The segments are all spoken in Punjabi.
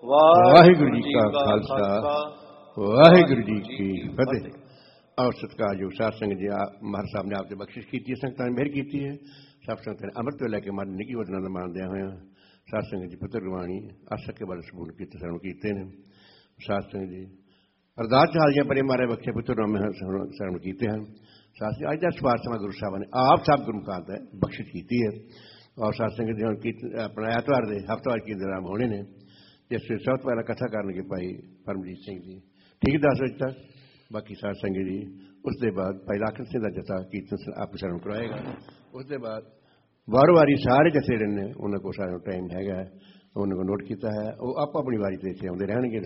ਵਾਹਿਗੁਰੂ ਜੀ ਕਾ ਖਾਲਸਾ ਵਾਹਿਗੁਰੂ ਜੀ ਕੀ ਫਤਿਹ। ਔਰ ਸਤਿਕਾਰਯੋਗ ਸਾਧ ਸੰਗਤ ਜੀ, ਮਹਾਰਾਜ ਸਾਹਿਬ ਨੇ ਆਪ ਤੇ ਬਖਸ਼ਿਸ਼ ਕੀਤੀ ਹੈ, ਸੰਗਤਾਂ ਨੇ ਮਿਹਰ ਕੀਤੀ ਹੈ। ਸਭ ਸੰਗਤਾਂ ਨੇ ਅੰਮ੍ਰਿਤ ਤੋਂ ਲੈ ਕੇ ਮਨ ਨਿੱਕੀ ਵਚਨਾਂ ਦਾ ਮਾਣਦਿਆਂ ਹੋਇਆਂ ਸਾਧ ਸੰਗਤ ਜੀ ਪੁੱਤਰ ਗੁਰਬਾਣੀ ਆਸਕ ਕੇ ਬਲ ਸਬੂਤ ਕੀਤੇ ਸਰਵਣ ਕੀਤੇ ਨੇ। ਸਾਧ ਸੰਗਤ ਜੀ ਅਰਦਾਸ ਹਾਲੀਆਂ ਪਰੇ ਮਾਰੇ ਬਖਸ਼ੇ ਪੁੱਤਰ ਨਾਮੇ ਸਰਵਣ ਕੀਤੇ ਹਨ। ਸਾਧ ਸੰਗਤ ਅੱਜ ਦਾ ਸਵਾਰ ਸਮਾਂ ਗੁਰੂ ਸਾਹਿਬਾਂ ਨੇ ਆਪ ਸਭ ਗੁਰਮੁਖਾਂਤ ਹੈ ਬਖਸ਼ਿਸ਼ ਕੀਤੀ ਹੈ। ਔਰ ਸਾਧ ਸੰਗਤ ਜੀ ਹੁਣ ਆਪਣਾ ਐਤਵਾਰ ਦੇ ਹਫ਼ਤਾਵਾਰ ਕੀ ਇੰਤਜ਼ਾਮ ਹੋਣੇ ਨੇ, ਜਿਸ ਵਿੱਚ ਸਭ ਤੋਂ ਪਹਿਲਾਂ ਕਥਾ ਕਰਨਗੇ ਭਾਈ ਪਰਮਜੀਤ ਸਿੰਘ ਜੀ ਠੀਕ 10 ਵਜੇ ਤੱਕ। ਬਾਕੀ ਸਾਧ ਸੰਗਤ ਜੀ ਉਸ ਦੇ ਬਾਅਦ ਭਾਈ ਲਾਖਨ ਸਿੰਘ ਦਾ ਜਥਾ ਕੀਰਤਨ ਆਪ ਸਰਵਣ ਕਰਵਾਏਗਾ। ਉਸ ਦੇ ਬਾਅਦ ਵਾਰ ਵਾਰੀ ਸਾਰੇ ਜਥੇ ਜਿਹੜੇ ਨੇ ਉਹਨਾਂ ਕੋਲ ਸਾਰਾ ਟਾਈਮ ਹੈਗਾ, ਉਹਨਾਂ ਕੋਲ ਨੋਟ ਕੀਤਾ ਹੈ, ਉਹ ਆਪੋ ਆਪਣੀ ਵਾਰੀ 'ਤੇ ਇੱਥੇ ਆਉਂਦੇ ਰਹਿਣਗੇ,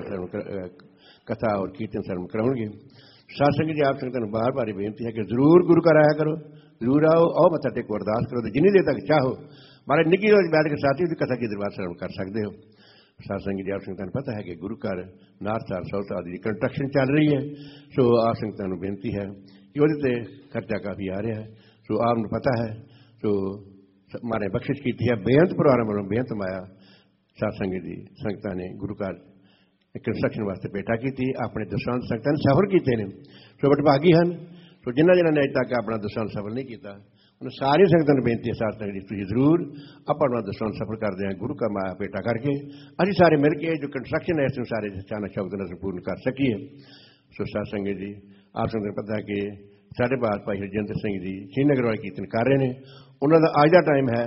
ਕਥਾ ਔਰ ਕੀਰਤਨ ਸਰਵਣ ਕਰਾਉਣਗੇ। ਸਾਧ ਸੰਗਤ ਜੀ ਆਪ ਸੰਗਤਾਂ ਨੂੰ ਬਾਰ ਬਾਰ ਬੇਨਤੀ ਹੈ ਕਿ ਜ਼ਰੂਰ ਗੁਰੂ ਘਰ ਆਇਆ ਕਰੋ, ਜ਼ਰੂਰ ਆਓ ਮੱਥਾ ਟੇਕੋ, ਅਰਦਾਸ ਕਰੋ, ਤੇ ਜਿੰਨੀ ਦੇਰ ਤੱਕ ਚਾਹੋ ਮਾਰੇ ਨਿੱਕੀ ਰੋਜ਼ ਬੈਠ ਕੇ ਸਾਥੀ ਦੀ ਕਥਾ ਕੀ ਦਰਬਾਰ ਸਰਵਣ ਕਰ ਸਕਦੇ ਹੋ। ਸਾਧ ਸੰਗਤ ਜੀ ਆਪ ਸੰਗਤਾਂ ਨੂੰ ਪਤਾ ਹੈ ਕਿ ਗੁਰੂ ਘਰ ਨਾਰਥ ਸਾਊਥ ਆਦਿ ਦੀ ਕੰਸਟਰਕਸ਼ਨ ਚੱਲ ਰਹੀ ਹੈ, ਸੋ ਆਪ ਸੰਗਤਾਂ ਨੂੰ ਬੇਨਤੀ ਹੈ ਕਿ ਉਹਦੇ 'ਤੇ ਖਰਚਾ ਕਾਫੀ ਆ ਰਿਹਾ ਹੈ। ਸੋ ਆਪ ਨੂੰ ਪਤਾ ਹੈ, ਸੋ ਮਾਰੇ ਬਖਸ਼ਿਸ਼ ਕੀਤੀ ਹੈ, ਬੇਅੰਤ ਪਰਿਵਾਰਾਂ ਵੱਲੋਂ ਬੇਅੰਤ ਮਾਇਆ ਸਾਧ ਸੰਗਤ ਜੀ ਸੰਗਤਾਂ ਨੇ ਗੁਰੂ ਘਰ ਕੰਸਟਰਕਸ਼ਨ ਵਾਸਤੇ ਭੇਟਾ ਕੀਤੀ। ਆਪਣੇ ਦਸਾਂਤ ਸੰਗਤਾਂ ਨੇ ਸਫਲ ਕੀਤੇ ਨੇ, ਸੋ ਵਡਭਾਗੀ ਹਨ। ਸੋ ਜਿਨ੍ਹਾਂ ਨੇ ਅਜੇ ਤੱਕ ਆਪਣਾ ਦਸਾਂਤ ਸਫਲ ਨਹੀਂ ਕੀਤਾ, ਉਹਨਾਂ ਸਾਰੀਆਂ ਸੰਗਤਾਂ ਨੂੰ ਬੇਨਤੀ ਹੈ ਸਾਧ ਸੰਗਤ ਜੀ ਤੁਸੀਂ ਜ਼ਰੂਰ ਆਪਣਾ ਦਸਾਂਤ ਸਫਲ ਕਰਦੇ ਹਾਂ ਗੁਰੂ ਕਾ ਮਾਇਆ ਭੇਟਾ ਕਰਕੇ। ਅਸੀਂ ਸਾਰੇ ਮਿਲ ਕੇ ਜੋ ਕੰਸਟਰਕਸ਼ਨ ਹੈ ਇਸ ਨੂੰ ਸਾਰੇ ਅਚਾਨਕ ਸ਼ਬਦ ਨਾਲ ਸੰਪੂਰਨ ਕਰ ਸਕੀਏ। ਸੋ ਸਾਧ ਸੰਗਤ ਜੀ ਆਪ ਸੰਗਤ ਨੂੰ ਪਤਾ ਹੈ ਕਿ ਸਾਡੇ ਬਾਅਦ ਭਾਈ ਹਰਜਿੰਦਰ ਸਿੰਘ ਜੀ ਸ਼੍ਰੀਨਗਰ ਵਾਲੇ ਕੀਰਤਨ ਕਰ ਰਹੇ ਨੇ। ਉਹਨਾਂ ਦਾ ਅੱਜ ਦਾ ਟਾਈਮ ਹੈ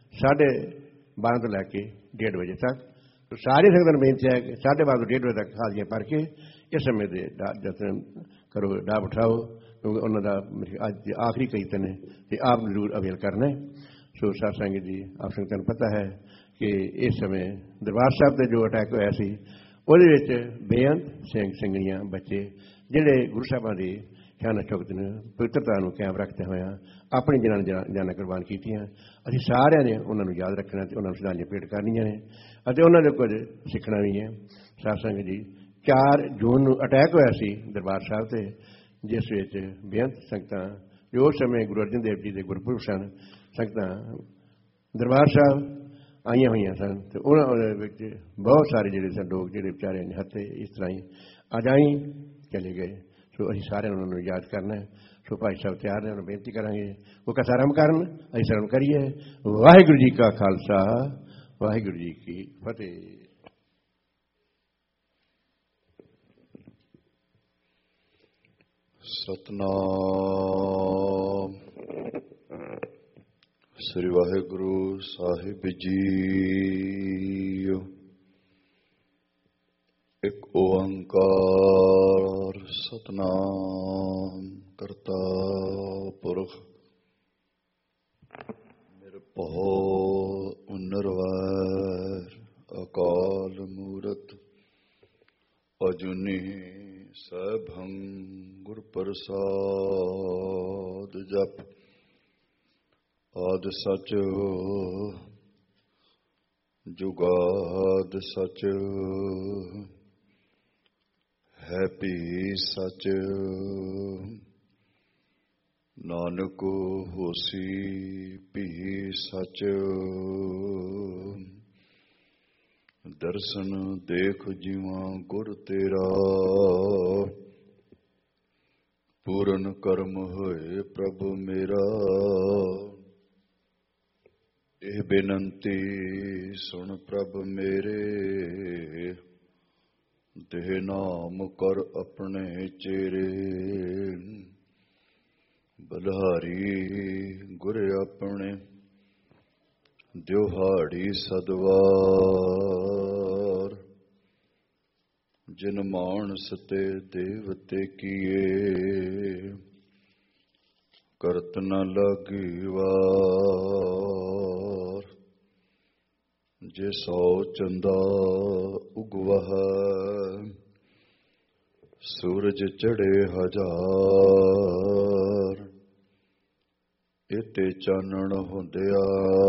12:30 ਤੋਂ ਲੈ ਕੇ 1:30 ਵਜੇ ਤੱਕ। ਸੋ ਸਾਰੀ ਸੰਗਤਾਂ ਨੂੰ ਬੇਨਤੀ ਹੈ ਕਿ 12:30 ਤੋਂ 1:30 ਵਜੇ ਤੱਕ ਹਾਜ਼ਰੀਆਂ ਭਰ ਕੇ ਇਸ ਸਮੇਂ ਦੇ ਯਤਨ ਕਰੋ, ਡਾਬ ਉਠਾਓ, ਕਿਉਂਕਿ ਉਹਨਾਂ ਦਾ ਅੱਜ ਆਖਰੀ ਕੀਰਤਨ ਹੈ ਅਤੇ ਆਪ ਨੂੰ ਜ਼ਰੂਰ ਅਵੇਲ ਕਰਨਾ ਹੈ। ਸੋ ਸਾਧ ਸੰਗਤ ਜੀ ਆਪ ਸੰਗਤਾਂ ਨੂੰ ਪਤਾ ਹੈ ਕਿ ਇਸ ਸਮੇਂ ਦਰਬਾਰ ਸਾਹਿਬ 'ਤੇ ਜੋ ਅਟੈਕ ਹੋਇਆ ਸੀ ਉਹਦੇ ਵਿੱਚ ਬੇਅੰਤ ਸਿੰਘ ਸਿੰਘਣੀਆਂ ਬੱਚੇ ਜਿਹੜੇ ਗੁਰੂ ਸਾਹਿਬਾਂ ਦੀ ਸ਼ਾਨ ਸ਼ੌਕਤ ਨੂੰ ਪਵਿੱਤਰਤਾ ਨੂੰ ਕਾਇਮ ਰੱਖਦੇ ਹੋਇਆਂ ਆਪਣੀ ਜਾਨਾਂ ਕੁਰਬਾਨ ਕੀਤੀਆਂ। ਅਸੀਂ ਸਾਰਿਆਂ ਨੇ ਉਹਨਾਂ ਨੂੰ ਯਾਦ ਰੱਖਣਾ ਅਤੇ ਉਹਨਾਂ ਨੂੰ ਸ਼ਰਧਾਂਜਲੀਆਂ ਭੇਟ ਕਰਨੀਆਂ ਨੇ ਅਤੇ ਉਹਨਾਂ ਦੇ ਕੁਝ ਸਿੱਖਣਾ ਵੀ ਹੈ। ਸਾਧ ਸੰਗਤ ਜੀ 4 ਜੂਨ ਨੂੰ ਅਟੈਕ ਹੋਇਆ ਸੀ ਦਰਬਾਰ ਸਾਹਿਬ 'ਤੇ, ਜਿਸ ਵਿੱਚ ਬੇਅੰਤ ਸੰਗਤਾਂ ਜੋ ਉਸ ਸਮੇਂ ਗੁਰੂ ਅਰਜਨ ਦੇਵ ਜੀ ਦੇ ਗੁਰਪੁਰਬ ਸਨ, ਸੰਗਤਾਂ ਦਰਬਾਰ ਸਾਹਿਬ ਆਈਆਂ ਹੋਈਆਂ ਸਨ ਅਤੇ ਉਹਨਾਂ ਵਿੱਚ ਬਹੁਤ ਸਾਰੇ ਜਿਹੜੇ ਸਨ ਲੋਕ ਜਿਹੜੇ ਵਿਚਾਰੇ ਨਿਹੱਥੇ ਇਸ ਤਰ੍ਹਾਂ ਹੀ ਅਜਾਈਂ ਚਲੇ ਗਏ। ਸੋ ਅਸੀਂ ਸਾਰਿਆਂ ਨੂੰ ਉਹਨਾਂ ਨੂੰ ਯਾਦ ਕਰਨਾ। ਸੋ ਭਾਈ ਸਾਹਿਬ ਤਿਆਰ ਨੇ, ਉਹਨਾਂ ਨੂੰ ਬੇਨਤੀ ਕਰਾਂਗੇ ਉਹ ਕਥਾ ਆਰੰਭ ਕਰਨ, ਅਸੀਂ ਸਰਵਣ ਕਰੀਏ। ਵਾਹਿਗੁਰੂ ਜੀ ਕਾ ਖਾਲਸਾ ਵਾਹਿਗੁਰੂ ਜੀ ਕੀ ਫਤਿਹ। ਸਤਨਾਮ ਸ੍ਰੀ ਵਾਹਿਗੁਰੂ ਸਾਹਿਬ ਜੀ। ਇੱਕ ਓੰਕਾਰ ਸਤਨਾਮ ਕਰਤਾ ਪੁਰਖ ਨਿਰਭਉ ਨਿਰਵੈਰ ਅਕਾਲ ਮੂਰਤ ਅਜੂਨੀ ਸੈਭੰ ਗੁਰ ਪ੍ਰਸਾਦ। ਜਪ ਆਦਿ ਸਚ ਜੁਗਾਦ ਸਚ ਹੈ ਭੀ ਸਚ ਨਾਨਕ ਹੋਸੀ ਭੀ ਸਚ। ਦਰਸ਼ਨ ਦੇਖ ਜੀਵਾਂ ਗੁਰ ਤੇਰਾ ਪੂਰਨ ਕਰਮ ਹੋਏ ਪ੍ਰਭ ਮੇਰਾ। ਇਹ ਬੇਨੰਤੀ ਸੁਣ ਪ੍ਰਭ ਮੇਰੇ ਦੇਹ ਨਾਮ ਕਰ ਆਪਣੇ ਚੇਰੇ। ਬਲਹਾਰੀ ਗੁਰ ਆਪਣੇ ਦਿਵਹਾੜੀ ਸਦਵਾਰ। ਜਿਨ ਮਾਨਸ ਤੇ ਦੇਵਤੇ ਕੀਏ ਕਰਤ ਨ ਲਾਗੀ ਵਾਰ। ਜੇ 100 ਚੰਦਾ ਉਗਵਹਿ ਸੂਰਜ ਚੜ੍ਹੇ ਹਜ਼ਾਰ। ਇਤੇ ਚਾਨਣ ਹੁੰਦਿਆ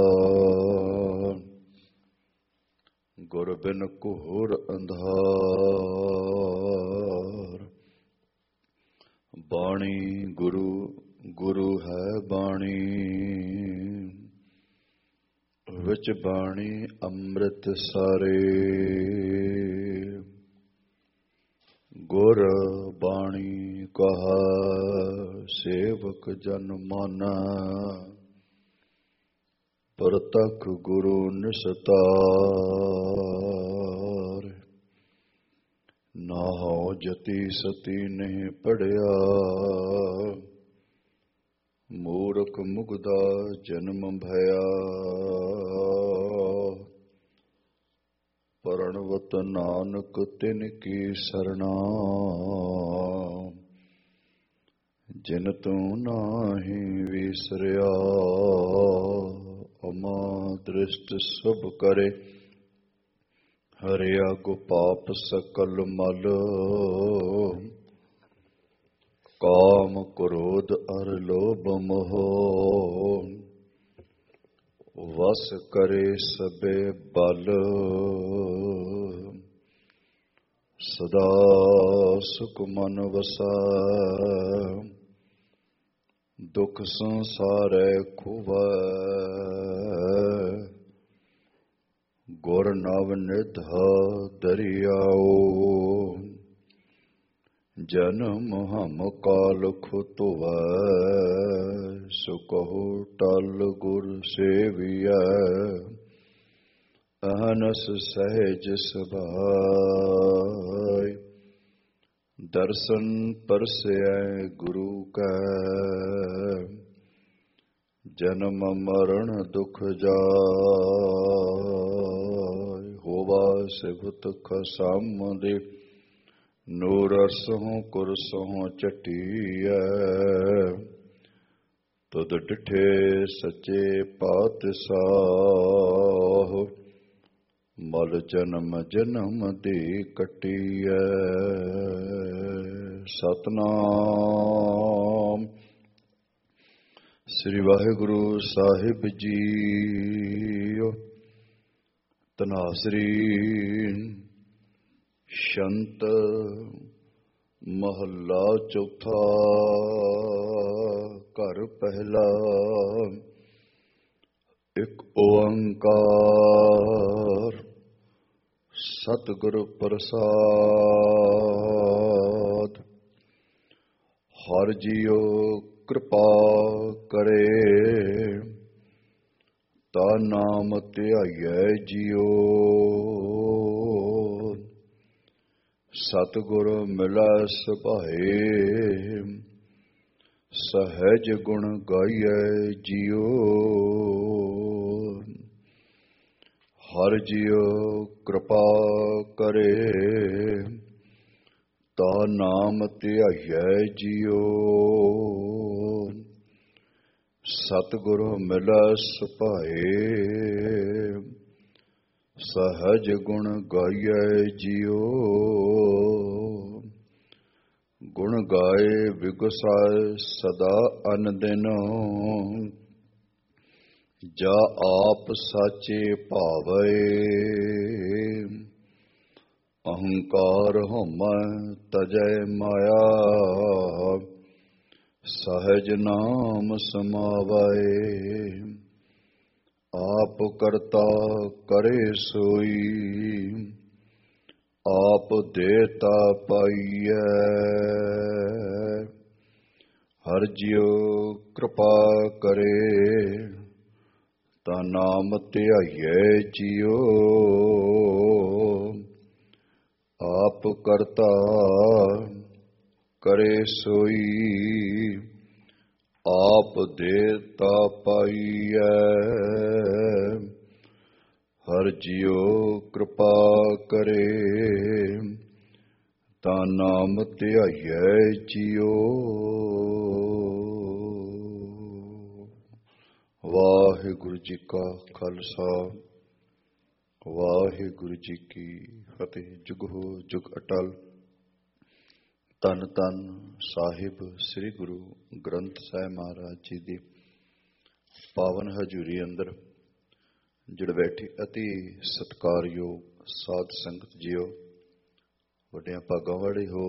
ਗੁਰ ਬਿਨ ਘੋਰ ਅੰਧਾਰ। ਬਾਣੀ ਗੁਰੂ ਹੈ ਬਾਣੀ ਵਿੱਚ ਬਾਣੀ ਅੰਮ੍ਰਿਤ ਸਾਰੇ। ਗੁਰ ਬਾਣੀ ਕਹਾ ਸੇਵਕ ਜਨ ਮਾਨਾ। ਪ੍ਰਤੱਖ ਗੁਰੂ ਨਿਸਤਾਰ। ਨਾਹੁ ਜਤੀ ਸਤੀ ਨਹੀਂ ਪੜਿਆ। ਮੂਰਖ ਮੁਗਦਾ ਜਨਮ ਭਇਆ। ਪਰਣਵਤ ਨਾਨਕ ਤਿਨ ਕੀ ਸਰਣਾ। ਜਿਨ ਤੂੰ ਨਾਹੀਂ ਵਿਸਰਿਆ। ਅਮਾ ਦ੍ਰਿਸ਼ਟ ਸੁਭ ਕਰੇ। ਹਰਿਆ ਕੋ ਪਾਪ ਸਕਲ ਮਲ। ਕਾਮ ਕ੍ਰੋਧ ਅਰ ਲੋਭ ਮੋਹ। ਵਸ ਕਰੇ ਸਬੇ ਬਲ। ਸਦਾ ਸੁਖ ਮਨ ਵਸੈ। ਦੁਖ ਸੰਸਾਰੈ ਖੁਵੈ। ਗੁਰ ਨਵ ਨਿਧ ਦਰਿਆਓ। ਜਨਮ ਹਮ ਕਾਲ ਖੁਤਵੈ। ਸੋ ਕਹੋ ਟਲ ਗੁਰ ਸੇਵੀਐ। ਅਹਨਸ ਸਹਿਜ ਸੁਭਾਇ। ਦਰਸ਼ਨ ਪਰਸੈ ਗੁਰੂ ਕੈ। ਜਨਮ ਮਰਨ ਦੁਖ ਜਾਇ। ਹੋਵਾ ਸਿਵਤ ਖਸਮ ਦੇ। ਨੂਰ ਅਰਸਹੁ ਕੁਰਸਹੁ ਚਟੀਐ। ਤੁਧ ਡਿਠੇ ਸੱਚੇ ਪਾਤਸ਼ਾਹ। ਮਲ ਜਨਮ ਜਨਮ ਦੀ ਕੱਟੀਐ। ਸਤਿਨਾਮ ਸ੍ਰੀ ਵਾਹਿਗੁਰੂ ਸਾਹਿਬ ਜੀਓ। ਧਨਾਸਰੀ ਸ਼ੰਤ ਮਹੱਲਾ ਚੌਥਾ। ਘਰ ਪਹਿਲਾ। ਇੱਕ ਓੰਕਾਰ ਸਤਿਗੁਰ ਪ੍ਰਸਾਦ। ਹਰਿ ਜੀਉ ਕਿਰਪਾ ਕਰੇ। ਤਾ ਨਾਮ ਧਿਆਈਐ ਜੀਉ। ਸਤਿਗੁਰ ਮਿਲੈ ਸੁਭਾਏ। ਸਹਿਜ ਗੁਣ ਗਾਈਐ ਜੀਉ। ਹਰਿ ਜੀਉ ਕਿਰਪਾ ਕਰੇ। ਤਾ ਨਾਮ ਧਿਆਈਐ ਜੀਉ। ਸਤਿਗੁਰ ਮਿਲੈ ਸੁਭਾਏ। ਸਹਿਜ ਗੁਣ ਗਾਈਐ ਜੀਉ। ਗੁਣ ਗਾਏ ਵਿਗਸਾਏ ਸਦਾ ਅਨਦਿਨ। ਜਾ ਆਪ ਸਾਚੇ ਭਾਵੈ। ਅਹੰਕਾਰ ਹਉਮੈ ਤਜੈ ਮਾਇਆ। ਸਹਿਜ ਨਾਮ ਸਮਾਵੈ। ਆਪ ਕਰਤਾ ਕਰੇ ਸੋਈ। ਆਪ ਦੇਤਾ ਪਾਈਐ। ਹਰਿ ਜੀਉ ਕਿਰਪਾ ਕਰੇ। ਤਾ ਨਾਮ ਧਿਆਈਐ ਜੀਉ। ਆਪ ਕਰਤਾ ਕਰੇ ਸੋਈ। ਆਪ ਦੇਤਾ ਪਾਈਐ। ਹਰਿ ਜੀਉ ਕਿਰਪਾ ਕਰੇ। ਤਾ ਨਾਮ ਧਿਆਈਐ ਜੀਉ। ਵਾਹਿਗੁਰੂ ਜੀ ਕਾ ਖਾਲਸਾ। ਵਾਹਿਗੁਰੂ ਜੀ ਕੀ ਫਤਿਹ। ਜੁਗ ਹੋ ਜੁਗ ਅਟਲ। ਧੰਨ ਧੰਨ ਸਾਹਿਬ ਸ੍ਰੀ ਗੁਰੂ ਗ੍ਰੰਥ ਸਾਹਿਬ ਮਹਾਰਾਜ ਜੀ ਦੀ ਪਾਵਨ ਹਜ਼ੂਰੀ ਅੰਦਰ ਜੁੜ ਬੈਠੀ ਅਤੀ ਸਤਿਕਾਰਯੋਗ ਸਾਧ ਸੰਗਤ ਜੀਓ। ਵੱਡਿਆਂ ਭਾਗਾਂ ਵਾਲੇ ਹੋ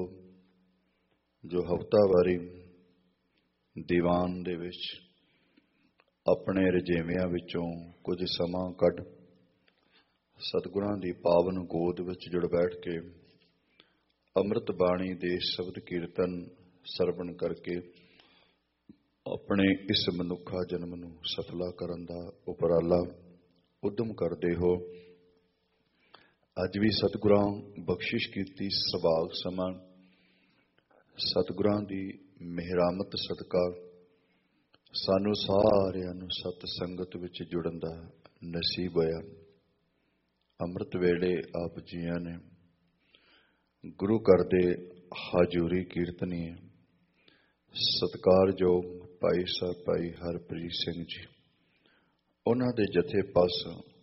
ਜੋ ਹਫ਼ਤਾਵਾਰੀ ਦੀਵਾਨ ਦੇ ਵਿੱਚ ਆਪਣੇ ਰਜੇਵਿਆਂ ਵਿੱਚੋਂ ਕੁਝ ਸਮਾਂ ਕੱਢ ਸਤਿਗੁਰਾਂ ਦੀ ਪਾਵਨ ਗੋਦ ਵਿੱਚ ਜੁੜ ਬੈਠ ਕੇ ਅੰਮ੍ਰਿਤ ਬਾਣੀ ਦੇ ਸ਼ਬਦ ਕੀਰਤਨ ਸਰਵਣ ਕਰਕੇ ਆਪਣੇ ਇਸ ਮਨੁੱਖਾ ਜਨਮ ਨੂੰ ਸਫਲਾ ਕਰਨ ਦਾ ਉਪਰਾਲਾ ਉਦਮ ਕਰਦੇ ਹੋ। ਅੱਜ ਵੀ ਸਤਿਗੁਰਾਂ ਬਖਸ਼ਿਸ਼ ਕੀਤੀ ਸੁਭਾਗ ਸਮਾਂ ਸਤਿਗੁਰਾਂ ਦੀ ਮਿਹਰਾਮਤ ਸਦਕਾ ਸਾਨੂੰ ਸਾਰਿਆਂ ਨੂੰ ਸਤ ਸੰਗਤ ਵਿੱਚ ਜੁੜਨ ਦਾ ਨਸੀਬ ਹੋਇਆ। ਅੰਮ੍ਰਿਤ ਵੇਲੇ ਆਪ ਜੀਆਂ ਨੇ ਗੁਰੂ ਘਰ ਦੇ ਹਾਜ਼ੂਰੀ ਕੀਰਤਨੀ ਸਤਿਕਾਰਯੋਗ ਭਾਈ ਸਾਹਿਬ ਭਾਈ ਹਰਪ੍ਰੀਤ ਸਿੰਘ ਜੀ, ਉਹਨਾਂ ਦੇ ਜਥੇ ਪਾਸ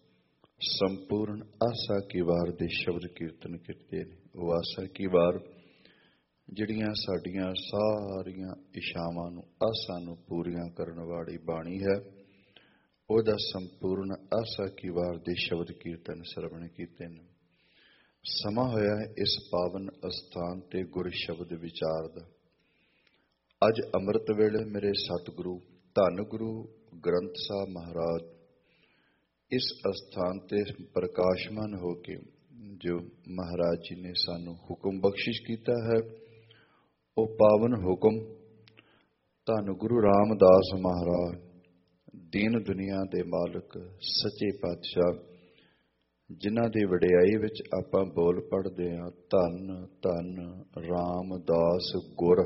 ਸੰਪੂਰਨ ਆਸਾ ਕੀ ਵਾਰ ਦੇ ਸ਼ਬਦ ਕੀਰਤਨ ਕੀਤੇ ਨੇ। ਉਹ ਆਸਾ ਕੀ ਵਾਰ ਜਿਹੜੀਆਂ ਸਾਡੀਆਂ ਸਾਰੀਆਂ ਇਛਾਵਾਂ ਨੂੰ ਆਸਾਂ ਨੂੰ ਪੂਰੀਆਂ ਕਰਨ ਵਾਲੀ ਬਾਣੀ ਹੈ, ਉਹਦਾ ਸੰਪੂਰਨ ਆਸਾ ਕੀ ਵਾਰ ਦੇ ਸ਼ਬਦ ਕੀਰਤਨ ਸਰਵਣ ਕੀਤੇ ਨੇ। ਸਮਾਂ ਹੋਇਆ ਹੈ ਇਸ ਪਾਵਨ ਅਸਥਾਨ ਤੇ ਗੁਰ ਸ਼ਬਦ ਵਿਚਾਰ ਦਾ। ਅੱਜ ਅੰਮ੍ਰਿਤ ਵੇਲੇ ਮੇਰੇ ਸਤਿਗੁਰੂ ਧੰਨ ਗੁਰੂ ਗ੍ਰੰਥ ਸਾਹਿਬ ਮਹਾਰਾਜ ਇਸ ਅਸਥਾਨ ਤੇ ਪ੍ਰਕਾਸ਼ਮਾਨ ਹੋ ਕੇ ਜੋ ਮਹਾਰਾਜ ਜੀ ਨੇ ਸਾਨੂੰ ਹੁਕਮ ਬਖਸ਼ਿਸ਼ ਕੀਤਾ ਹੈ, ਉਹ ਪਾਵਨ ਹੁਕਮ ਧੰਨ ਗੁਰੂ ਰਾਮਦਾਸ ਮਹਾਰਾਜ ਦੀਨ ਦੁਨੀਆ ਦੇ ਮਾਲਕ ਸੱਚੇ ਪਾਤਸ਼ਾਹ, ਜਿਨ੍ਹਾਂ ਦੀ ਵਡਿਆਈ ਵਿੱਚ ਆਪਾਂ ਬੋਲ ਪੜ੍ਹਦੇ ਹਾਂ, ਧੰਨ ਧੰਨ ਰਾਮਦਾਸ ਗੁਰ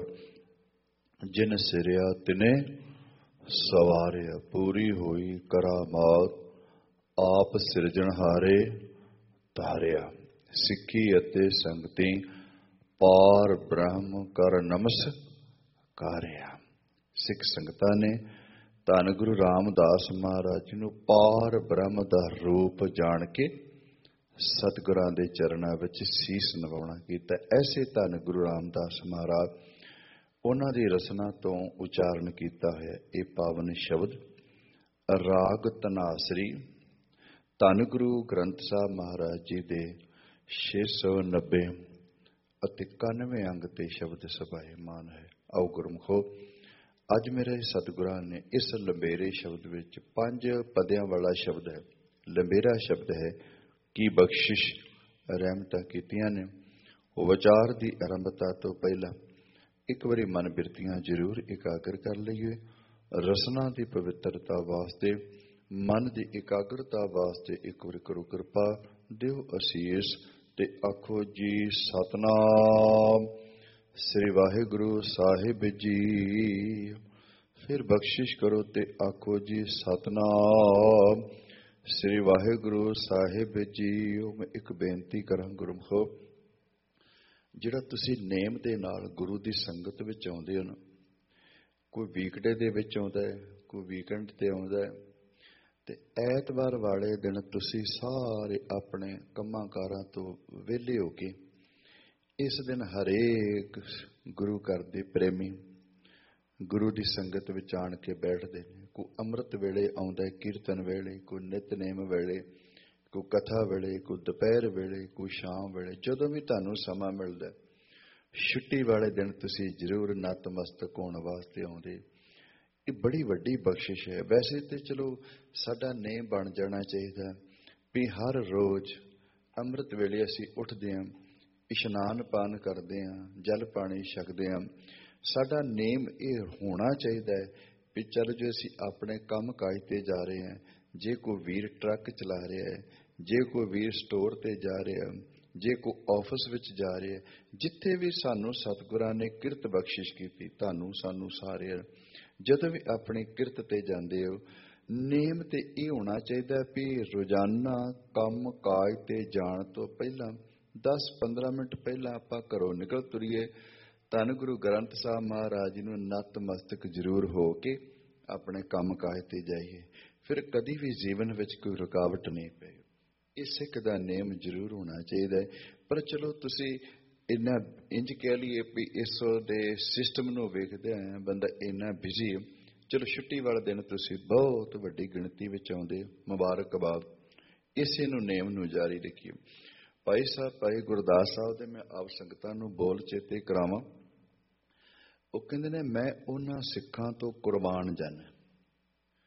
ਜਿਨ ਸਿਰਿਆ ਤਿਨੇ ਸਵਾਰਿਆ, ਪੂਰੀ ਹੋਈ ਕਰਾਮਾਤ ਆਪ ਸਿਰਜਣਹਾਰੇ ਧਾਰਿਆ, ਸਿੱਖੀ ਅਤੇ ਸੰਗਤੀ ਪਾਰ ਬ੍ਰਹਮ ਕਰ ਨਮਸਕਾਰਿਆ। ਸਿੱਖ ਸੰਗਤਾਂ ਨੇ ਧੰਨ ਗੁਰੂ ਰਾਮਦਾਸ ਮਹਾਰਾਜ ਜੀ ਨੂੰ ਪਾਰ ਬ੍ਰਹਮ ਦਾ ਰੂਪ ਜਾਣ ਕੇ ਸਤਿਗੁਰਾਂ ਦੇ ਚਰਨਾਂ ਵਿੱਚ ਸੀਸ ਨਿਵਾਉਣਾ ਕੀਤਾ। ਐਸੇ ਧੰਨ ਗੁਰੂ ਰਾਮਦਾਸ ਮਹਾਰਾਜ ਉਹਨਾਂ ਦੀ ਰਸਨਾ ਤੋਂ ਉਚਾਰਨ ਕੀਤਾ ਹੋਇਆ ਇਹ ਪਾਵਨ ਸ਼ਬਦ ਰਾਗ ਧਨਾਸਰੀ ਧੰਨ ਗੁਰੂ ਗ੍ਰੰਥ ਸਾਹਿਬ ਮਹਾਰਾਜ ਜੀ ਦੇ 690 ਅਤੇ 91 ਅੰਗ ਤੇ ਸ਼ਬਦ ਸਭਾਇਮਾਨ ਹੈ। ਆਓ ਗੁਰਮੁਖੋ, ਅੱਜ ਮੇਰੇ ਸਤਿਗੁਰਾਂ ਨੇ ਇਸ ਲੰਬੇਰੇ ਸ਼ਬਦ ਵਿੱਚ 5 ਪਦਿਆਂ ਵਾਲਾ ਸ਼ਬਦ ਹੈ, ਲੰਬੇਰਾ ਸ਼ਬਦ ਹੈ, ਕੀ ਬਖਸ਼ਿਸ਼ ਰਹਿਮਤਾਂ ਕੀਤੀਆਂ ਨੇ। ਉਹ ਵਿਚਾਰ ਦੀ ਆਰੰਭਤਾ ਤੋਂ ਪਹਿਲਾਂ ਇੱਕ ਵਾਰੀ ਮਨ ਬਿਰਤੀਆਂ ਜ਼ਰੂਰ ਇਕਾਗਰ ਕਰ ਲਈਏ। ਰਸਨਾ ਦੀ ਪਵਿੱਤਰਤਾ ਵਾਸਤੇ, ਮਨ ਦੀ ਇਕਾਗਰਤਾ ਵਾਸਤੇ ਇੱਕ ਵਾਰੀ ਕਰੋ ਕਿਰਪਾ, ਦਿਓ ਅਸੀਸ ਤੇ ਆਖੋ ਜੀ ਸਤਨਾਮ ਸ੍ਰੀ ਵਾਹਿਗੁਰੂ ਸਾਹਿਬ ਜੀ। ਫਿਰ ਬਖਸ਼ਿਸ਼ ਕਰੋ ਤੇ ਆਖੋ ਜੀ ਸਤਨਾਮ ਸ੍ਰੀ ਵਾਹਿਗੁਰੂ ਸਾਹਿਬ ਜੀ। ਮੈਂ ਇੱਕ ਬੇਨਤੀ ਕਰਾਂ ਗੁਰਮੁਖੋ, ਜਿਹੜਾ ਤੁਸੀਂ ਨੇਮ ਦੇ ਨਾਲ ਗੁਰੂ ਦੀ ਸੰਗਤ ਵਿੱਚ ਆਉਂਦੇ ਹੋ ਨਾ, ਕੋਈ ਵੀਕਡੇ ਦੇ ਵਿੱਚ ਆਉਂਦਾ ਹੈ, ਕੋਈ ਵੀਕਐਂਡ ਤੇ ਆਉਂਦਾ ਹੈ, ਤੇ ਐਤਵਾਰ ਵਾਲੇ ਦਿਨ ਤੁਸੀਂ ਸਾਰੇ ਆਪਣੇ ਕੰਮਾਂ ਕਾਰਾਂ ਤੋਂ ਵਿਹਲੇ ਹੋ ਕੇ ਇਸ ਦਿਨ ਹਰੇਕ ਗੁਰੂ ਘਰ ਦੇ ਪ੍ਰੇਮੀ ਗੁਰੂ ਦੀ ਸੰਗਤ ਵਿੱਚ ਆਣ ਕੇ ਬੈਠਦੇ ਨੇ। ਕੋਈ ਅੰਮ੍ਰਿਤ ਵੇਲੇ ਆਉਂਦਾ, ਕੀਰਤਨ ਵੇਲੇ, ਕੋਈ ਨਿਤਨੇਮ ਵੇਲੇ, ਕੋਈ ਕਥਾ ਵੇਲੇ, ਕੋਈ ਦੁਪਹਿਰ ਵੇਲੇ, ਕੋਈ ਸ਼ਾਮ ਵੇਲੇ, ਜਦੋਂ ਵੀ ਤੁਹਾਨੂੰ ਸਮਾਂ ਮਿਲਦਾ, ਛੁੱਟੀ ਵਾਲੇ ਦਿਨ ਤੁਸੀਂ ਜ਼ਰੂਰ ਨਤਮਸਤਕ ਹੋਣ ਵਾਸਤੇ ਆਉਂਦੇ। ਇਹ ਬੜੀ ਵੱਡੀ ਬਖਸ਼ਿਸ਼ ਹੈ। ਵੈਸੇ ਤੇ ਚਲੋ ਸਾਡਾ ਨੇਮ ਬਣ ਜਾਣਾ ਚਾਹੀਦਾ ਵੀ ਹਰ ਰੋਜ਼ ਅੰਮ੍ਰਿਤ ਵੇਲੇ ਅਸੀਂ ਉੱਠਦੇ ਹਾਂ, ਇਸ਼ਨਾਨ ਪਾਨ ਕਰਦੇ ਹਾਂ, ਜਲ ਪਾਣੀ ਛਕਦੇ ਹਾਂ। ਸਾਡਾ ਨੇਮ ਇਹ ਹੋਣਾ ਚਾਹੀਦਾ ਹੈ ਵੀ ਚਲੋ ਜੇ ਅਸੀਂ ਆਪਣੇ ਕੰਮ ਕਾਜ ਤੇ ਜਾ ਰਹੇ ਹਾਂ, ਜੇ ਕੋਈ ਵੀਰ ਟਰੱਕ ਚਲਾ ਰਿਹਾ ਹੈ, ਜੇ ਕੋਈ ਵੀਰ ਸਟੋਰ ਤੇ ਜਾ ਰਿਹਾ, ਜੇ ਕੋਈ ਆਫਿਸ ਵਿੱਚ ਜਾ ਰਿਹਾ, ਜਿੱਥੇ ਵੀ ਸਾਨੂੰ ਸਤਿਗੁਰਾਂ ਨੇ ਕਿਰਤ ਬਖਸ਼ਿਸ਼ ਕੀਤੀ, ਤੁਹਾਨੂੰ ਸਾਨੂੰ ਸਾਰੇ ਜਦੋਂ ਵੀ ਆਪਣੀ ਕਿਰਤ ਤੇ ਜਾਂਦੇ ਹੋ, ਨੇਮ ਤੇ ਇਹ ਹੋਣਾ ਚਾਹੀਦਾ ਵੀ ਰੋਜ਼ਾਨਾ ਕੰਮ ਕਾਜ ਤੇ ਜਾਣ ਤੋਂ ਪਹਿਲਾਂ 10-15 ਮਿੰਟ ਪਹਿਲਾਂ ਆਪਾਂ ਘਰੋਂ ਨਿਕਲ ਤੁਰੀਏ, ਧੰਨ ਗੁਰੂ ਗ੍ਰੰਥ ਸਾਹਿਬ ਮਹਾਰਾਜ ਜੀ ਨੂੰ ਨਤਮਸਤਕ ਜ਼ਰੂਰ ਹੋ ਕੇ ਆਪਣੇ ਕੰਮ ਕਾਜ ਤੇ ਜਾਈਏ। ਫਿਰ ਕਦੀ ਵੀ ਜੀਵਨ ਵਿੱਚ ਕੋਈ ਰੁਕਾਵਟ ਨਹੀਂ ਪਏ। ਇਹ ਸਿੱਖ ਦਾ ਨੇਮ ਜ਼ਰੂਰ ਹੋਣਾ ਚਾਹੀਦਾ ਹੈ। ਪਰ ਚਲੋ ਤੁਸੀਂ ਇੰਨਾ ਇੰਜ ਕਹਿ ਲਈਏ ਵੀ ਇਸ ਦੇ ਸਿਸਟਮ ਨੂੰ ਵੇਖਦੇ ਆ ਬੰਦਾ ਇੰਨਾ ਬਿਜ਼ੀ, ਚਲੋ ਛੁੱਟੀ ਵਾਲੇ ਦਿਨ ਤੁਸੀਂ ਬਹੁਤ ਵੱਡੀ ਗਿਣਤੀ ਵਿੱਚ ਆਉਂਦੇ, ਮੁਬਾਰਕਬਾਦ। ਇਸੇ ਨੂੰ ਨੇਮ ਨੂੰ ਜਾਰੀ ਰੱਖੀਏ। ਭਾਈ ਸਾਹਿਬ ਭਾਈ ਗੁਰਦਾਸ ਸਾਹਿਬ ਦੇ ਮੈਂ ਆਪ ਸੰਗਤਾਂ ਨੂੰ ਬੋਲ ਚੇਤੇ ਕਰਾਵਾਂ। ਉਹ ਕਹਿੰਦੇ ਨੇ, ਮੈਂ ਉਹਨਾਂ ਸਿੱਖਾਂ ਤੋਂ ਕੁਰਬਾਨ ਜਾਨਾ,